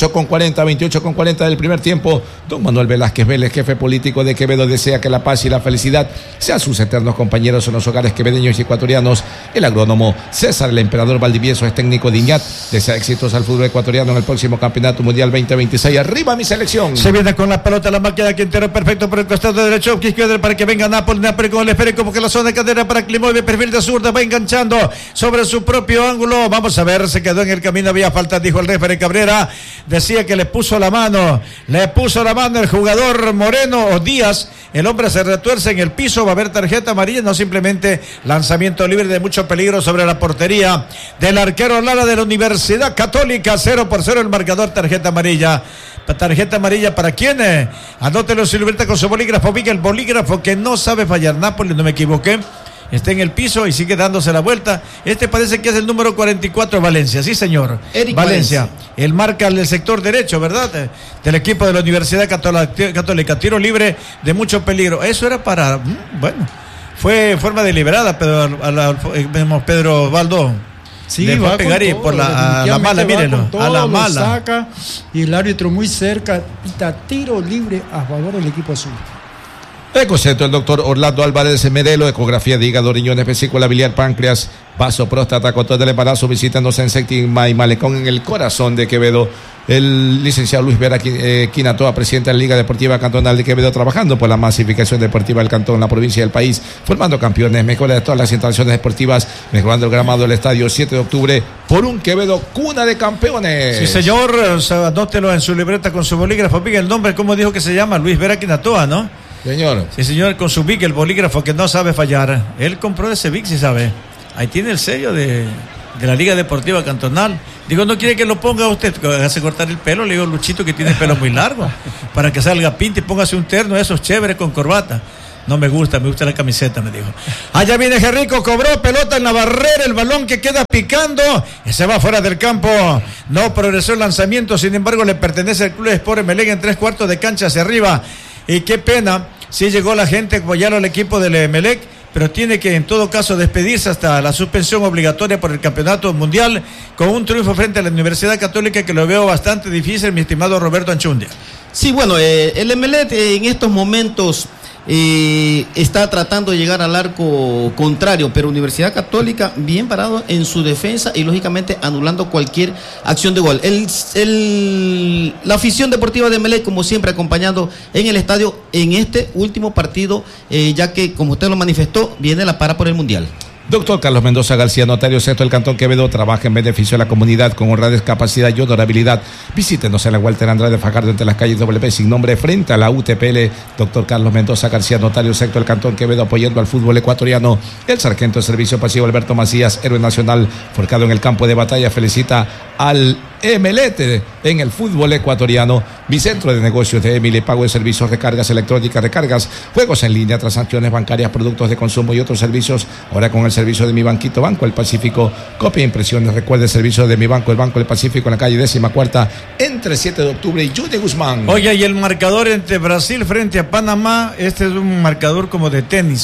28:40 del primer tiempo. Don Manuel Velázquez Vélez, jefe político de Quevedo, desea que la paz y la felicidad sean sus eternos compañeros en los hogares quevedeños y ecuatorianos. El agrónomo César el Emperador Valdivieso es técnico de Iñat, desea éxitos al fútbol ecuatoriano en el próximo Campeonato Mundial 2026. ¡Arriba mi selección! Se viene con la pelota, la máquina Quintero, perfecto por el costado derecho, izquierdo para que venga Napoli con el esférico, porque la zona de cadera para Climovich, perfil de zurda, va enganchando sobre su propio ángulo. Vamos a ver, se quedó en el camino, había falta, dijo el referee Cabrera, decía que le puso la mano el jugador Moreno o Díaz, el hombre se retuerce en el piso, va a haber tarjeta amarilla, no simplemente lanzamiento libre de mucho peligro sobre la portería del arquero Lara de la Universidad Católica. 0-0 el marcador, tarjeta amarilla. ¿Tarjeta amarilla para quién? Anótelo en su libreta con su bolígrafo. Viga el bolígrafo que no sabe fallar. Napoli, no me equivoqué. Está en el piso y sigue dándose la vuelta. Este parece que es el número 44, Valencia. Sí, señor. Eric Valencia. Él marca el sector derecho, ¿verdad? Del equipo de la Universidad Católica. Tiro libre de mucho peligro. Eso era para... Bueno, fue forma deliberada, Pedro Osvaldo. Sí, le va a pegar y por a la mala, mírenlo, a la mala. Saca, y el árbitro muy cerca, pita tiro libre a favor del equipo azul. Ecocentro, el doctor Orlando Álvarez Medelo, ecografía de hígado, riñones, vesícula biliar, páncreas, vaso, próstata, control del embarazo, visítanos en Séptima y Malecón, en el corazón de Quevedo. El licenciado Luis Vera Quinatoa, presidente de la Liga Deportiva Cantonal de Quevedo, trabajando por la masificación deportiva del cantón, la provincia y el país, formando campeones, mejora de todas las instalaciones deportivas, mejorando el gramado del estadio 7 de octubre, por un Quevedo cuna de campeones. Sí, señor, anótelo en su libreta con su bolígrafo. Piga el nombre, ¿cómo dijo que se llama? Luis Vera Quinatoa, ¿no? Señor. Sí, señor, con su Vic, el bolígrafo que no sabe fallar. Él compró ese Vic, si sabe. Ahí tiene el sello de de la Liga Deportiva Cantonal. Digo, ¿no quiere que lo ponga usted? Hace cortar el pelo, le digo, Luchito, que tiene el pelo muy largo, para que salga pinta y póngase un terno de esos chéveres con corbata. No me gusta la camiseta, me dijo. Allá viene Jerrico, cobró pelota en la barrera, el balón que queda picando, y se va fuera del campo. No progresó el lanzamiento, sin embargo le pertenece al Club Sport Emelec en 3/4 de cancha hacia arriba. Y qué pena, sí llegó la gente a apoyar al equipo del Emelec, pero tiene que en todo caso despedirse hasta la suspensión obligatoria por el campeonato mundial, con un triunfo frente a la Universidad Católica que lo veo bastante difícil, mi estimado Roberto Anchundia. Sí, bueno, el Emelec en estos momentos está tratando de llegar al arco contrario, pero Universidad Católica bien parado en su defensa y lógicamente anulando cualquier acción de gol. La afición deportiva de Emelec, como siempre, acompañando en el estadio en este último partido, ya que, como usted lo manifestó, viene la para por el Mundial. Doctor Carlos Mendoza García, notario sexto del Cantón Quevedo, trabaja en beneficio de la comunidad con honradez, capacidad y honorabilidad. Visítenos en la Walter Andrade Fajardo, entre las calles WP sin nombre, frente a la UTPL. Doctor Carlos Mendoza García, notario sexto del Cantón Quevedo, apoyando al fútbol ecuatoriano. El sargento de servicio pasivo Alberto Macías, héroe nacional, forjado en el campo de batalla, felicita al Emelec en el fútbol ecuatoriano. Bicentro de negocios de Emile, pago de servicios, recargas electrónicas, recargas, juegos en línea, transacciones bancarias, productos de consumo y otros servicios. Ahora con el servicio de Mi Banquito, Banco del Pacífico, copia e impresiones. Recuerde el servicio de Mi Banco, el Banco del Pacífico, en la calle 14ª, entre 7 de octubre y Jude Guzmán. Oye, y el marcador entre Brasil frente a Panamá, este es un marcador como de tenis,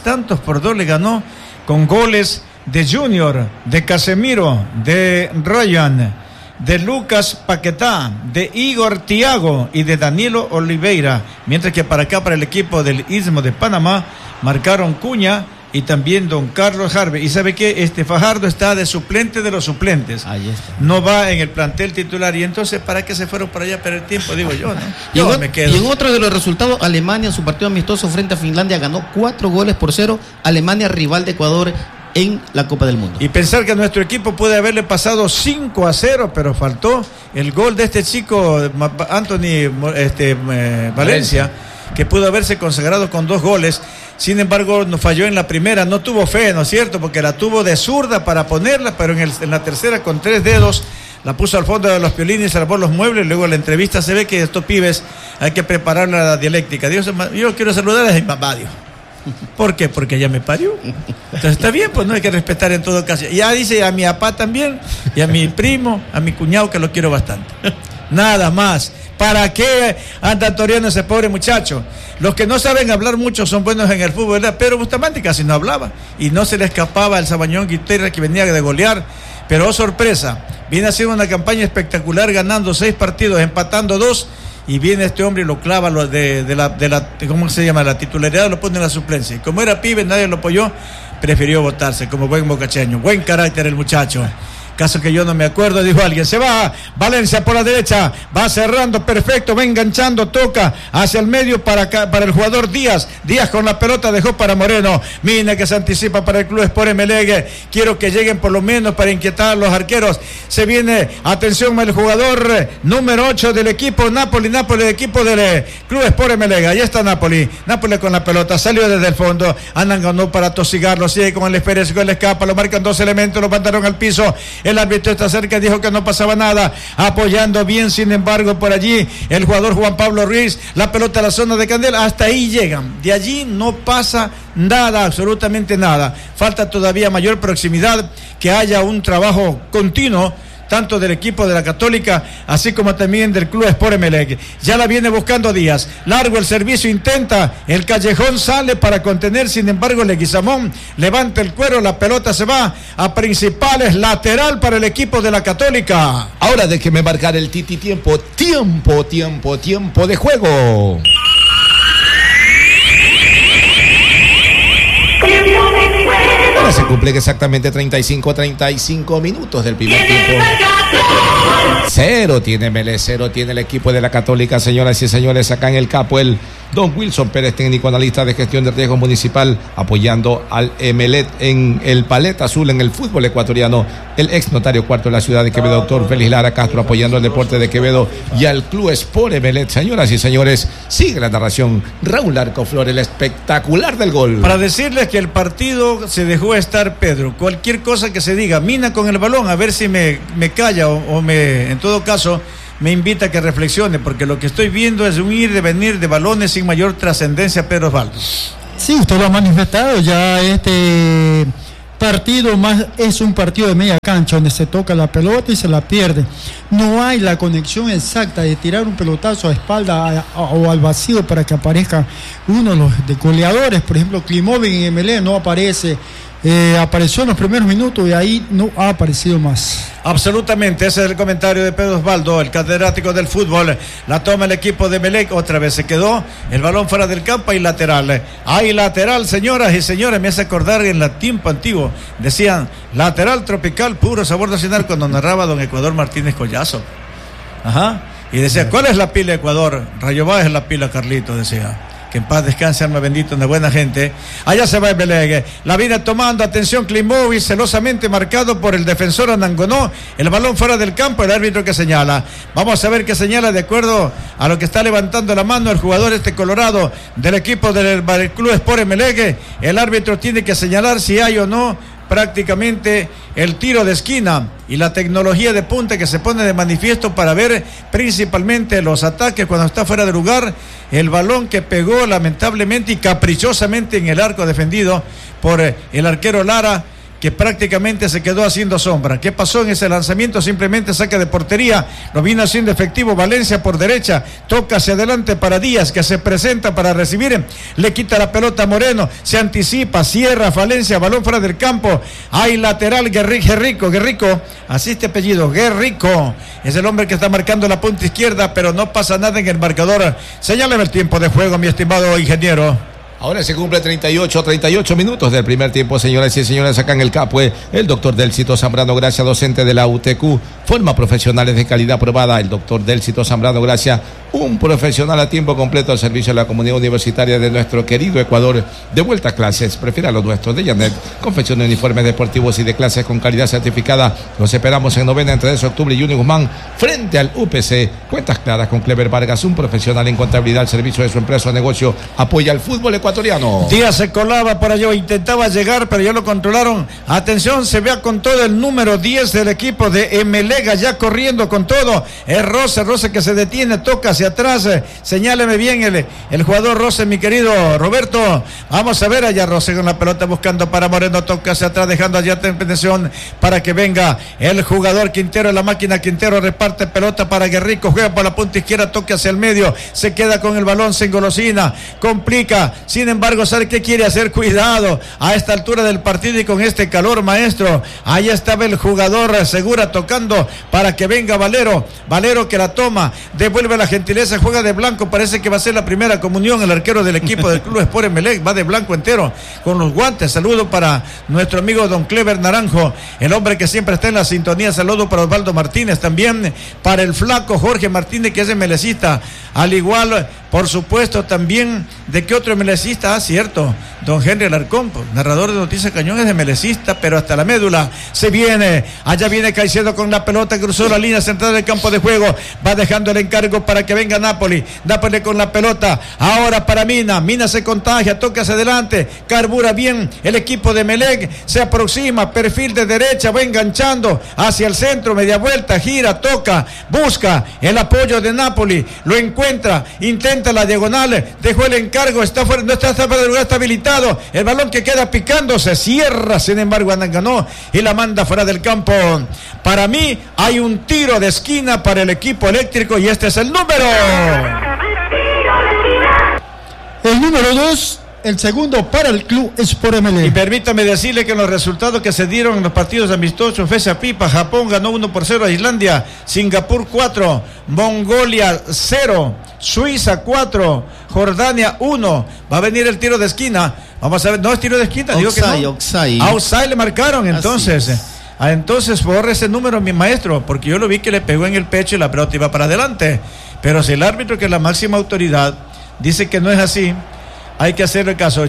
6-2 le ganó, con goles de Junior, de Casemiro, de Ryan, de Lucas Paquetá, de Igor Thiago y de Danilo Oliveira, mientras que para acá, para el equipo del Istmo de Panamá, marcaron Cuña y también don Carlos Harvey. Y sabe que Fajardo está de suplente de los suplentes. Ahí está. No va en el plantel titular. Y entonces, ¿para qué se fueron para allá a perder tiempo? Digo yo, ¿no? Yo me quedo. Y en otro de los resultados, Alemania en su partido amistoso frente a Finlandia ganó 4-0. Alemania, rival de Ecuador en la Copa del Mundo. Y pensar que a nuestro equipo puede haberle pasado 5-0, pero faltó el gol de este chico Anthony Valencia, que pudo haberse consagrado con 2 goles. Sin embargo, nos falló en la primera, no tuvo fe, ¿no es cierto? Porque la tuvo de zurda para ponerla, pero en la tercera con 3 dedos la puso al fondo de los piolines, salvó los muebles. Luego en la entrevista se ve que estos pibes hay que preparar la dialéctica. Yo quiero saludar a mi mamá, dijo. ¿Por qué? Porque ella me parió. Entonces está bien, pues no hay que respetar en todo caso. Ya dice a mi papá también, y a mi primo, a mi cuñado, que lo quiero bastante. Nada más. ¿Para qué anda toreando ese pobre muchacho? Los que no saben hablar mucho son buenos en el fútbol, ¿verdad? Pedro Bustamante casi no hablaba y no se le escapaba el Sabañón Guiterra, que venía de golear. Pero oh sorpresa, viene haciendo una campaña espectacular, ganando 6 partidos, empatando 2. Y viene este hombre y lo clava ¿cómo se llama? La titularidad, lo pone en la suplencia. Y como era pibe, nadie lo apoyó, prefirió votarse como buen bocacheño. Buen carácter el muchacho. Caso que yo no me acuerdo, dijo alguien. Se va Valencia por la derecha, va cerrando, perfecto, va enganchando, toca hacia el medio para el jugador Díaz. Díaz con la pelota dejó para Moreno. Mina que se anticipa para el Club Sport Emelec. Quiero que lleguen por lo menos para inquietar a los arqueros. Se viene, atención, el jugador número 8 del equipo Napoli, el equipo del Club Sport Emelec. Ahí está Napoli con la pelota, salió desde el fondo. Andan ganó para tosigarlo, sigue con el esférico, le escapa, lo marcan 2 elementos, lo mandaron al piso. El árbitro está cerca, dijo que no pasaba nada, apoyando bien, sin embargo, por allí el jugador Juan Pablo Ruiz, la pelota a la zona de Candela, hasta ahí llegan, de allí no pasa nada, absolutamente nada. Falta todavía mayor proximidad, que haya un trabajo continuo, tanto del equipo de la Católica, así como también del Club Sport Emelec. Ya la viene buscando Díaz, largo el servicio, intenta, el Callejón sale para contener, sin embargo Leguizamón levanta el cuero, la pelota se va a principales, lateral para el equipo de la Católica. Ahora déjeme marcar el tiempo de juego. Ahora se cumplen exactamente 35 minutos del primer tiempo. 0 tiene Emelec, 0 tiene el equipo de la Católica, señoras y señores, acá en el Capo, el Don Wilson Pérez, técnico analista de gestión de riesgo municipal, apoyando al Emelec en el Paleta Azul en el fútbol ecuatoriano. El ex notario cuarto de la ciudad de Quevedo, doctor Félix Lara Castro, apoyando al deporte de Quevedo y al Club Sport Emelec. Señoras y señores, sigue la narración Raúl Arco Flores, el espectacular del gol. Para decirles que el partido se dejó estar, Pedro. Cualquier cosa que se diga, Mina con el balón, a ver si me calla o en todo caso, me invita a que reflexione, porque lo que estoy viendo es un ir de venir de balones sin mayor trascendencia, Pedro Osvaldo. Sí, usted lo ha manifestado, ya este partido más es un partido de media cancha, donde se toca la pelota y se la pierde. No hay la conexión exacta de tirar un pelotazo a espalda o al vacío para que aparezca uno de los goleadores. Por ejemplo, Klimovic en Emelec no aparece. Apareció en los primeros minutos y ahí no ha aparecido más. Absolutamente, ese es el comentario de Pedro Osvaldo, el catedrático del fútbol. La toma el equipo de Emelec, otra vez se quedó el balón fuera del campo y lateral. Hay lateral, señoras y señores, me hace acordar en el tiempo antiguo, decían lateral tropical, puro sabor nacional, cuando narraba don Ecuador Martínez Collazo. Ajá, y decía, ¿cuál es la pila Ecuador? Rayo Báez es la pila, Carlito, decía. Que en paz descanse, alma bendita, una buena gente. Allá se va Emelec. La viene tomando, atención, Klimovic, celosamente marcado por el defensor Anangonó. El balón fuera del campo, el árbitro que señala. Vamos a ver qué señala de acuerdo a lo que está levantando la mano el jugador colorado del equipo del Club Sport Emelec. El árbitro tiene que señalar si hay o no prácticamente el tiro de esquina y la tecnología de punta que se pone de manifiesto para ver principalmente los ataques cuando está fuera de lugar, el balón que pegó lamentablemente y caprichosamente en el arco defendido por el arquero Lara, que prácticamente se quedó haciendo sombra. ¿Qué pasó en ese lanzamiento? Simplemente saca de portería, lo vino haciendo efectivo Valencia por derecha, toca hacia adelante para Díaz, que se presenta para recibir, le quita la pelota a Moreno, se anticipa, cierra Valencia, balón fuera del campo, hay lateral Guerrico, así este apellido, Guerrico, es el hombre que está marcando la punta izquierda, pero no pasa nada en el marcador. Señálame el tiempo de juego, mi estimado ingeniero. Ahora se cumple 38 minutos del primer tiempo, señoras y señores, acá en el Capue. El doctor Délcito Zambrano Gracia, docente de la UTQ, forma profesionales de calidad aprobada. El doctor Délcito Zambrano Gracia, un profesional a tiempo completo al servicio de la comunidad universitaria de nuestro querido Ecuador. De vuelta a clases, prefiera los nuestros de Yanet, confección de uniformes deportivos y de clases con calidad certificada. Los esperamos en novena entre 3 de octubre y Juni Guzmán, frente al UPC. Cuentas claras con Clever Vargas, un profesional en contabilidad al servicio de su empresa o negocio. Apoya al fútbol ecuatoriano. Díaz se colaba por allá, intentaba llegar, pero ya lo controlaron. Atención, se vea con todo el número 10 del equipo de Emelec, ya corriendo con todo. Es Rose que se detiene, toca hacia atrás. Señáleme bien el jugador Rose, mi querido Roberto. Vamos a ver allá Rose con la pelota buscando para Moreno, toca hacia atrás, dejando allá atención para que venga el jugador Quintero, la máquina Quintero, reparte pelota para Guerrico, juega por la punta izquierda, toca hacia el medio, se queda con el balón, se engolosina, complica. Sin embargo, ¿sabe qué quiere hacer? Cuidado a esta altura del partido y con este calor, maestro. Ahí estaba el jugador Segura tocando para que venga Valero que la toma, devuelve la gentileza, juega de blanco, parece que va a ser la primera comunión el arquero del equipo del Club Sport Emelec, va de blanco entero con los guantes. Saludo para nuestro amigo don Clever Naranjo, el hombre que siempre está en la sintonía. Saludo para Osvaldo Martínez, también para el flaco Jorge Martínez, que es emelecista, al igual, por supuesto, también de que otro emelecista. Cierto, don Henry Alarcón, narrador de Noticias Cañón, es emelecista, pero hasta la médula. Se viene, allá viene Caicedo con la pelota, cruzó la línea central del campo de juego, va dejando el encargo para que venga Napoli con la pelota, ahora para Mina se contagia, toca hacia adelante, carbura bien el equipo de Emelec, se aproxima, perfil de derecha, va enganchando hacia el centro, media vuelta, gira, toca, busca el apoyo de Napoli, lo encuentra, intenta la diagonal, dejó el encargo, está fuera, no está fuera de lugar, está habilitado, el balón que queda picando, se cierra, sin embargo ganó y la manda fuera del campo. Para mí hay un tiro de esquina para el equipo eléctrico y este es el número. El número 2, el segundo para el Club Sport Emelec. Y permítame decirle que los resultados que se dieron en los partidos amistosos, Fesa Pipa, Japón ganó 1-0 a Islandia, Singapur 4, Mongolia 0, Suiza 4, Jordania 1. Va a venir el tiro de esquina. Vamos a ver, no es tiro de esquina, digo que no. Outside le marcaron, entonces. Entonces borre ese número, mi maestro, porque yo lo vi que le pegó en el pecho y la pelota iba para adelante. Pero si el árbitro, que es la máxima autoridad dice que no es así. Hay que hacerle caso.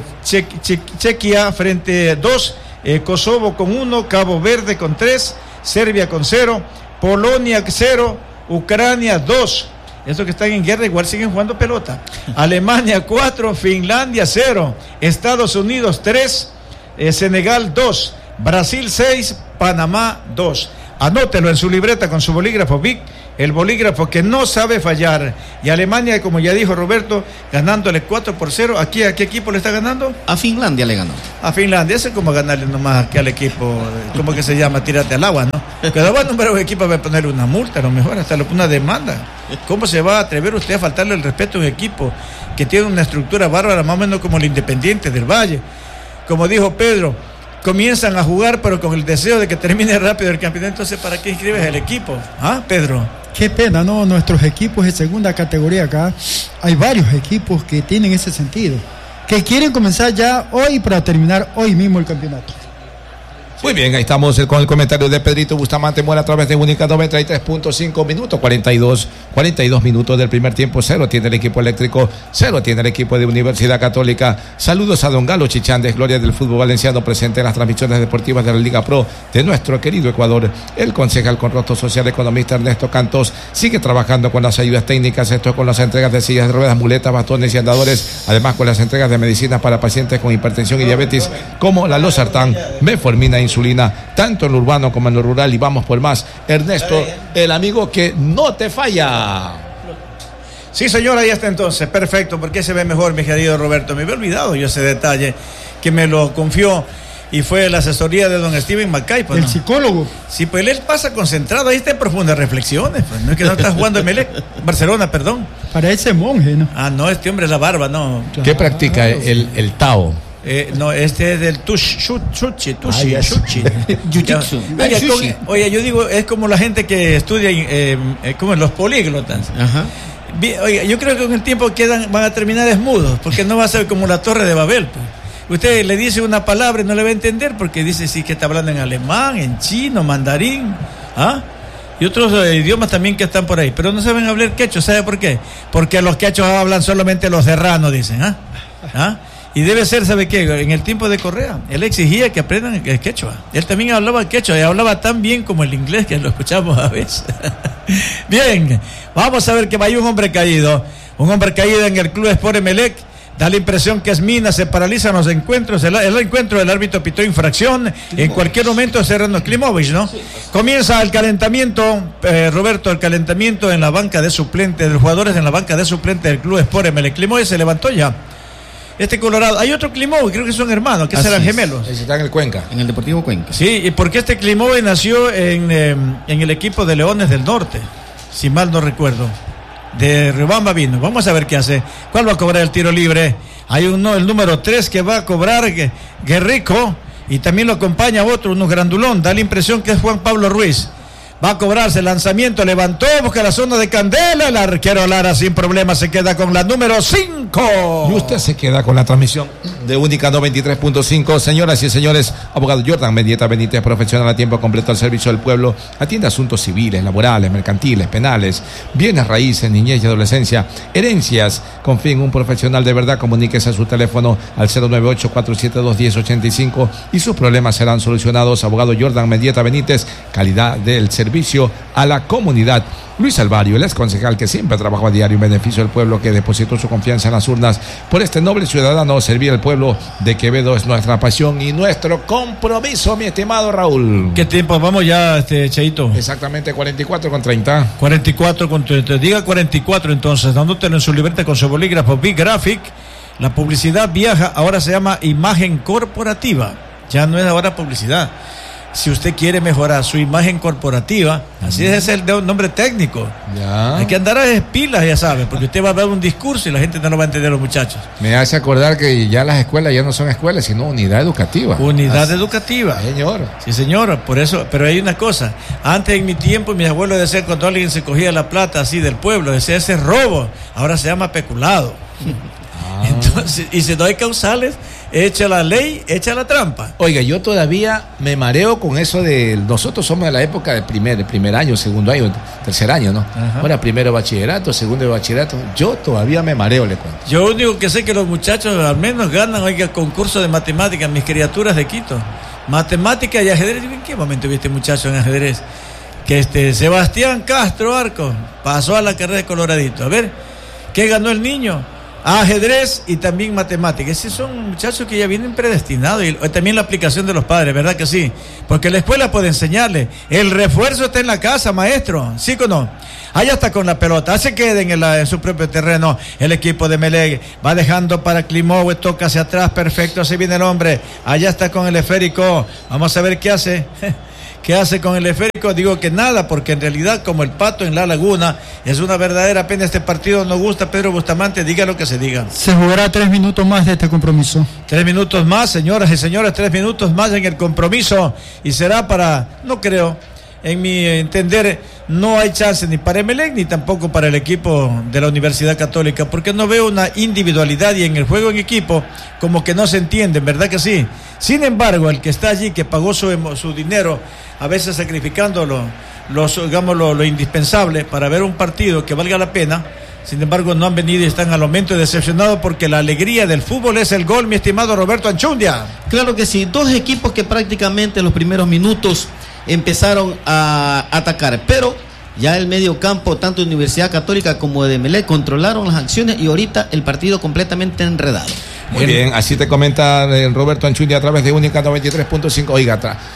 Chequia frente 2, Kosovo con 1, Cabo Verde con 3, Serbia con 0, Polonia 0, Ucrania 2. Estos que están en guerra igual siguen jugando pelota. Alemania 4, Finlandia 0, Estados Unidos 3, Senegal 2, Brasil 6, Panamá 2. Anótelo en su libreta con su bolígrafo Vic, el bolígrafo que no sabe fallar. Y Alemania, como ya dijo Roberto, ganándole 4-0. ¿Aquí a qué equipo le está ganando? A Finlandia le ganó. A Finlandia, eso es como ganarle nomás aquí al equipo, ¿cómo que se llama? Tírate al agua, ¿no? Pero va a nombrar un equipo, va a ponerle una multa, a lo mejor hasta una demanda. ¿Cómo se va a atrever usted a faltarle el respeto a un equipo que tiene una estructura bárbara, más o menos como el Independiente del Valle? Como dijo Pedro, comienzan a jugar, pero con el deseo de que termine rápido el campeonato. Entonces, ¿para qué inscribes el equipo? ¿Ah, Pedro? Qué pena, ¿no? Nuestros equipos de segunda categoría acá, hay varios equipos que tienen ese sentido, que quieren comenzar ya hoy para terminar hoy mismo el campeonato. Muy bien, ahí estamos con el comentario de Pedrito Bustamante Muera a través de Única 93.5 minutos, 42 minutos del primer tiempo. 0 tiene el equipo eléctrico, 0 tiene el equipo de Universidad Católica. Saludos a don Galo Chichandes, gloria del fútbol valenciano, presente en las transmisiones deportivas de la Liga Pro de nuestro querido Ecuador. El concejal con rostro social, economista Ernesto Cantos, sigue trabajando con las ayudas técnicas, esto con las entregas de sillas de ruedas, muletas, bastones y andadores, además con las entregas de medicinas para pacientes con hipertensión y diabetes, como la losartán, metformina, insulina, tanto en lo urbano como en lo rural. Y vamos por más. Ernesto, el amigo que no te falla. Sí, señor, ahí está entonces. Perfecto, porque se ve mejor, mi querido Roberto. Me había olvidado yo ese detalle que me lo confió y fue la asesoría de don Steven Mackay. Pues, el ¿no? psicólogo. Sí, pues él pasa concentrado, ahí está en profundas reflexiones. Pues. No es que no está jugando en Barcelona, perdón. Para ese monje, ¿no? Ah, no, este hombre es la barba, no. ¿Qué practica el Tao? No, este es del Tushi. Jiu-jitsu. Oye, yo digo, es como la gente que estudia como los políglotas. Ajá. Oye, yo creo que con el tiempo van a terminar mudos, porque no va a ser como la Torre de Babel. Pues. Usted le dice una palabra y no le va a entender, porque dice sí que está hablando en alemán, en chino, mandarín, y otros idiomas también que están por ahí, pero no saben hablar quechua. ¿Sabe por qué? Porque los quechos hablan solamente los serranos, dicen, Y debe ser, ¿sabe qué? En el tiempo de Correa, él exigía que aprendan el quechua. Él también hablaba quechua y hablaba tan bien como el inglés que lo escuchamos a veces. Bien, vamos a ver que hay un hombre caído en el Club Sport Emelec. Da la impresión que es mina, se paralizan los encuentros. El encuentro del árbitro pitó infracción. En cualquier momento Serrano Klimovic, ¿no? Comienza el calentamiento, Roberto, el calentamiento en la banca de suplentes, de los jugadores en la banca de suplentes del Club Sport Emelec. Klimovic se levantó ya. Este Colorado, hay otro Klimovic, creo que son hermanos, que serán gemelos. Ese está en el Cuenca. En el Deportivo Cuenca. Sí, y porque este Klimovic nació en el equipo de Leones del Norte, si mal no recuerdo. De Riobamba vino. Vamos a ver qué hace. ¿Cuál va a cobrar el tiro libre? Hay el número 3 que va a cobrar Guerrico, y también lo acompaña otro, uno grandulón. Da la impresión que es Juan Pablo Ruiz. Va a cobrarse el lanzamiento, levantó, busca la zona de Candela, el arquero Lara sin problema se queda con la número 5. Y usted se queda con la transmisión de Única 93.5. Señoras y señores, abogado Jordan Mendieta Benítez, profesional a tiempo completo al servicio del pueblo, atiende asuntos civiles, laborales, mercantiles, penales, bienes raíces, niñez y adolescencia, herencias. Confíe en un profesional de verdad, comuníquese a su teléfono al 098-472-1085 y sus problemas serán solucionados. Abogado Jordan Mendieta Benítez, calidad del servicio a la comunidad. Luis Alvario, el ex concejal que siempre trabajó a diario en beneficio del pueblo, que depositó su confianza en las urnas por este noble ciudadano. Servir al pueblo de Quevedo es nuestra pasión y nuestro compromiso, mi estimado Raúl. ¿Qué tiempo vamos ya, Cheito? Exactamente 44:30. 44:30. Diga 44 entonces, dándotelo en su libreta con su bolígrafo Big Graphic. La publicidad viaja, ahora se llama imagen corporativa. Ya no es ahora publicidad. Si usted quiere mejorar su imagen corporativa, así es el nombre técnico. Ya. Hay que andar a pilas, ya sabe, porque usted va a dar un discurso y la gente no lo va a entender, los muchachos. Me hace acordar que ya las escuelas ya no son escuelas, sino unidad educativa. Unidad educativa. Señor. Sí, señor, por eso, pero hay una cosa. Antes, en mi tiempo, mis abuelos decían, cuando alguien se cogía la plata así del pueblo, decía, ese es robo. Ahora se llama peculado. Entonces, y si no hay causales, echa la ley, echa la trampa. Oiga, yo todavía me mareo con eso de... Nosotros somos de la época del primer año, segundo año, tercer año, ¿no? Ajá. Ahora primero bachillerato, segundo de bachillerato. Yo todavía me mareo, le cuento. Yo único que sé que los muchachos al menos ganan, oiga, concurso de matemáticas, mis criaturas de Quito. Matemática y ajedrez. ¿En qué momento viste muchacho en ajedrez? Que Sebastián Castro Arco pasó a la carrera de Coloradito. A ver, ¿qué ganó el niño? Ajedrez y también matemáticas. Esos son muchachos que ya vienen predestinados. Y también la aplicación de los padres, ¿verdad que sí? Porque la escuela puede enseñarle. El refuerzo está en la casa, maestro. ¿Sí o no? Allá está con la pelota. Se queda en su propio terreno. El equipo de Melec va dejando para Klimov. Toca hacia atrás. Perfecto. Se viene el hombre. Allá está con el esférico. Vamos a ver qué hace. ¿Qué hace con el esférico? Digo que nada, porque en realidad, como el pato en la laguna, es una verdadera pena. Este partido no gusta. Pedro Bustamante, diga lo que se diga. Se jugará 3 minutos más de este compromiso. 3 minutos más, señoras y señores, 3 minutos más en el compromiso. Y será no creo, en mi entender, no hay chance ni para Emelec ni tampoco para el equipo de la Universidad Católica, porque no veo una individualidad y en el juego en equipo como que no se entienden, ¿verdad que sí? Sin embargo, el que está allí, que pagó su dinero, a veces sacrificando lo indispensable para ver un partido que valga la pena, sin embargo no han venido y están al momento decepcionados, porque la alegría del fútbol es el gol, mi estimado Roberto Anchundia. Claro que sí, dos equipos que prácticamente en los primeros minutos empezaron a atacar, pero ya el medio campo, tanto de Universidad Católica como de Emelec, controlaron las acciones y ahorita el partido completamente enredado. Muy bien, así te comenta Roberto Anchundia a través de Única 93.5. Oiga,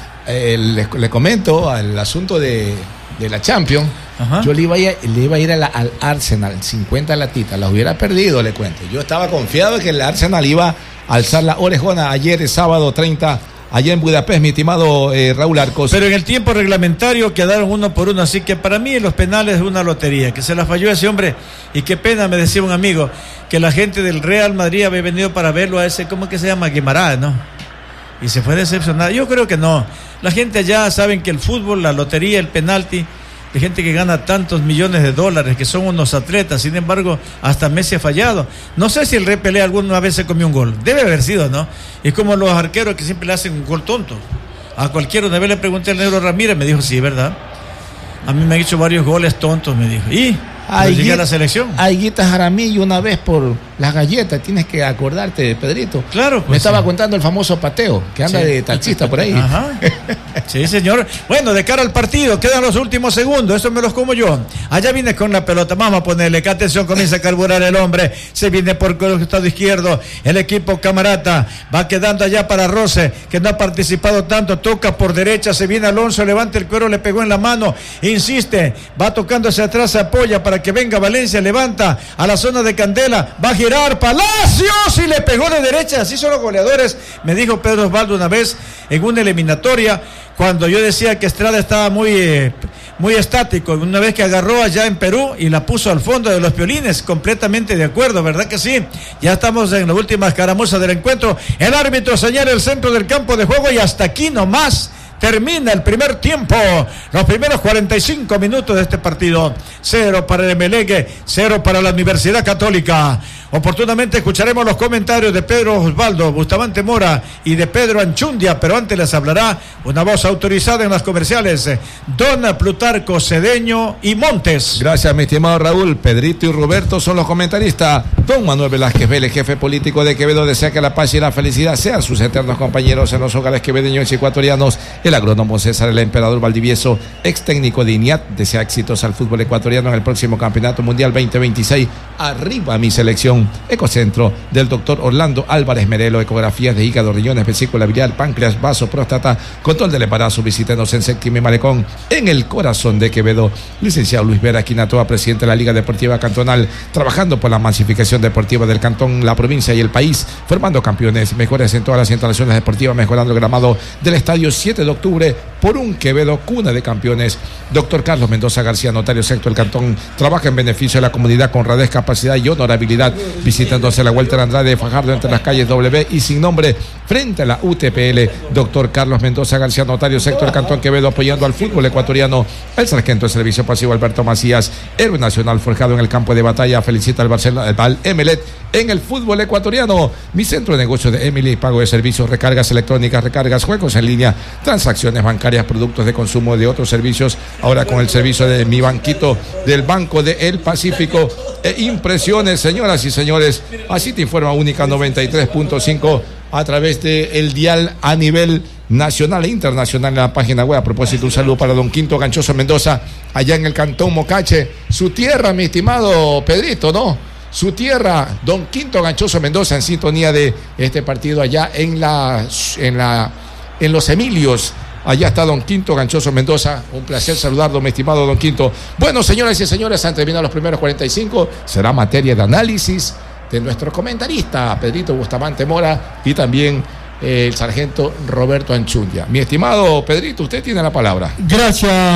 le comento al asunto de la Champions. Ajá. Yo le iba a ir al Arsenal, 50 latitas, las hubiera perdido, le cuento. Yo estaba confiado de que el Arsenal iba a alzar la orejona ayer, sábado 30, allá en Budapest, mi estimado Raúl Arcos. Pero en el tiempo reglamentario quedaron 1-1, así que para mí los penales es una lotería, que se la falló ese hombre, y qué pena, me decía un amigo, que la gente del Real Madrid había venido para verlo a ese, ¿cómo que se llama? Guimarães, ¿no? Y se fue decepcionado. Yo creo que no. La gente allá saben que el fútbol, la lotería, el penalti, de gente que gana tantos millones de dólares, que son unos atletas, sin embargo, hasta Messi ha fallado. No sé si el Rey Pelé alguna vez se comió un gol. Debe haber sido, ¿no? Es como los arqueros que siempre le hacen un gol tonto. A cualquiera, una vez le pregunté al Negro Ramírez, me dijo, sí, ¿verdad? A mí me han hecho varios goles tontos, me dijo. ¿Y? Llegué a la selección. Aiguita Jaramillo una vez por las galletas, tienes que acordarte, Pedrito. Claro. Pues me estaba contando el famoso Pateo, que anda de taxista por ahí. Ajá. Sí, señor. Bueno, de cara al partido, quedan los últimos segundos, eso me los como yo. Allá viene con la pelota, vamos a ponerle, que atención, comienza a carburar el hombre, se viene por el costado izquierdo, el equipo Camarata, va quedando allá para Rose, que no ha participado tanto, toca por derecha, se viene Alonso, levanta el cuero, le pegó en la mano, insiste, va tocando hacia atrás, se apoya para que venga Valencia, levanta a la zona de Candela, va a girar Palacios y le pegó de derecha. Así son los goleadores, me dijo Pedro Osvaldo una vez en una eliminatoria, cuando yo decía que Estrada estaba muy estático, una vez que agarró allá en Perú y la puso al fondo de los Piolines, completamente de acuerdo, ¿verdad que sí? Ya estamos en la última escaramuza del encuentro, el árbitro señala el centro del campo de juego y hasta aquí nomás termina el primer tiempo, los primeros 45 minutos de este partido. 0 para el Emelec, 0 para la Universidad Católica. Oportunamente escucharemos los comentarios de Pedro Osvaldo Bustamante Mora y de Pedro Anchundia, pero antes les hablará una voz autorizada en las comerciales, Don Plutarco Cedeño y Montes. Gracias, mi estimado Raúl. Pedrito y Roberto son los comentaristas. Don Manuel Velázquez Vélez, jefe político de Quevedo, desea que la paz y la felicidad sean sus eternos compañeros en los hogares quevedeños y ecuatorianos. El agrónomo César el Emperador Valdivieso, ex técnico de INIAT, desea éxitos al fútbol ecuatoriano en el próximo Campeonato Mundial 2026. Arriba mi selección. Ecocentro del doctor Orlando Álvarez Merelo, ecografías de hígado, riñones, vesícula biliar, páncreas, vaso, próstata, control del embarazo. Visítenos en Séptima y Malecón, en el corazón de Quevedo. Licenciado Luis Vera Quinatoa, presidente de la Liga Deportiva Cantonal, trabajando por la masificación deportiva del cantón, la provincia y el país, formando campeones, mejores en todas las instalaciones deportivas, mejorando el gramado del estadio 7 de octubre por un Quevedo, cuna de campeones. Doctor Carlos Mendoza García, notario sexto del cantón, trabaja en beneficio de la comunidad con honradez, capacidad y honorabilidad. Visita entonces la Walter Andrade de Fajardo entre las calles W y Sin Nombre, frente a la UTPL. Doctor Carlos Mendoza García, notario sector Cantón Quevedo, apoyando al fútbol ecuatoriano. El sargento de servicio pasivo Alberto Macías, héroe nacional forjado en el campo de batalla, felicita al Barcelona, al Emelec en el fútbol ecuatoriano. Mi centro de negocios de Emily, pago de servicios, recargas electrónicas, recargas, juegos en línea, transacciones bancarias, productos de consumo de otros servicios. Ahora con el servicio de Mi Banquito del Banco de El Pacífico e impresiones, señoras y señores. Así te informa Única 93.5 a través de el dial a nivel nacional e internacional en la página web. A propósito, un saludo para don Quinto Ganchoso Mendoza, allá en el Cantón Mocache, su tierra, mi estimado Pedrito, ¿no? Su tierra, don Quinto Ganchoso Mendoza, en sintonía de este partido allá en Los Emilios. Allá está don Quinto Ganchoso Mendoza. Un placer saludarlo, mi estimado don Quinto. Bueno, señoras y señores, han terminado los primeros 45. Será materia de análisis de nuestro comentarista, Pedrito Bustamante Mora, y también el sargento Roberto Anchundia. Mi estimado Pedrito, usted tiene la palabra. Gracias.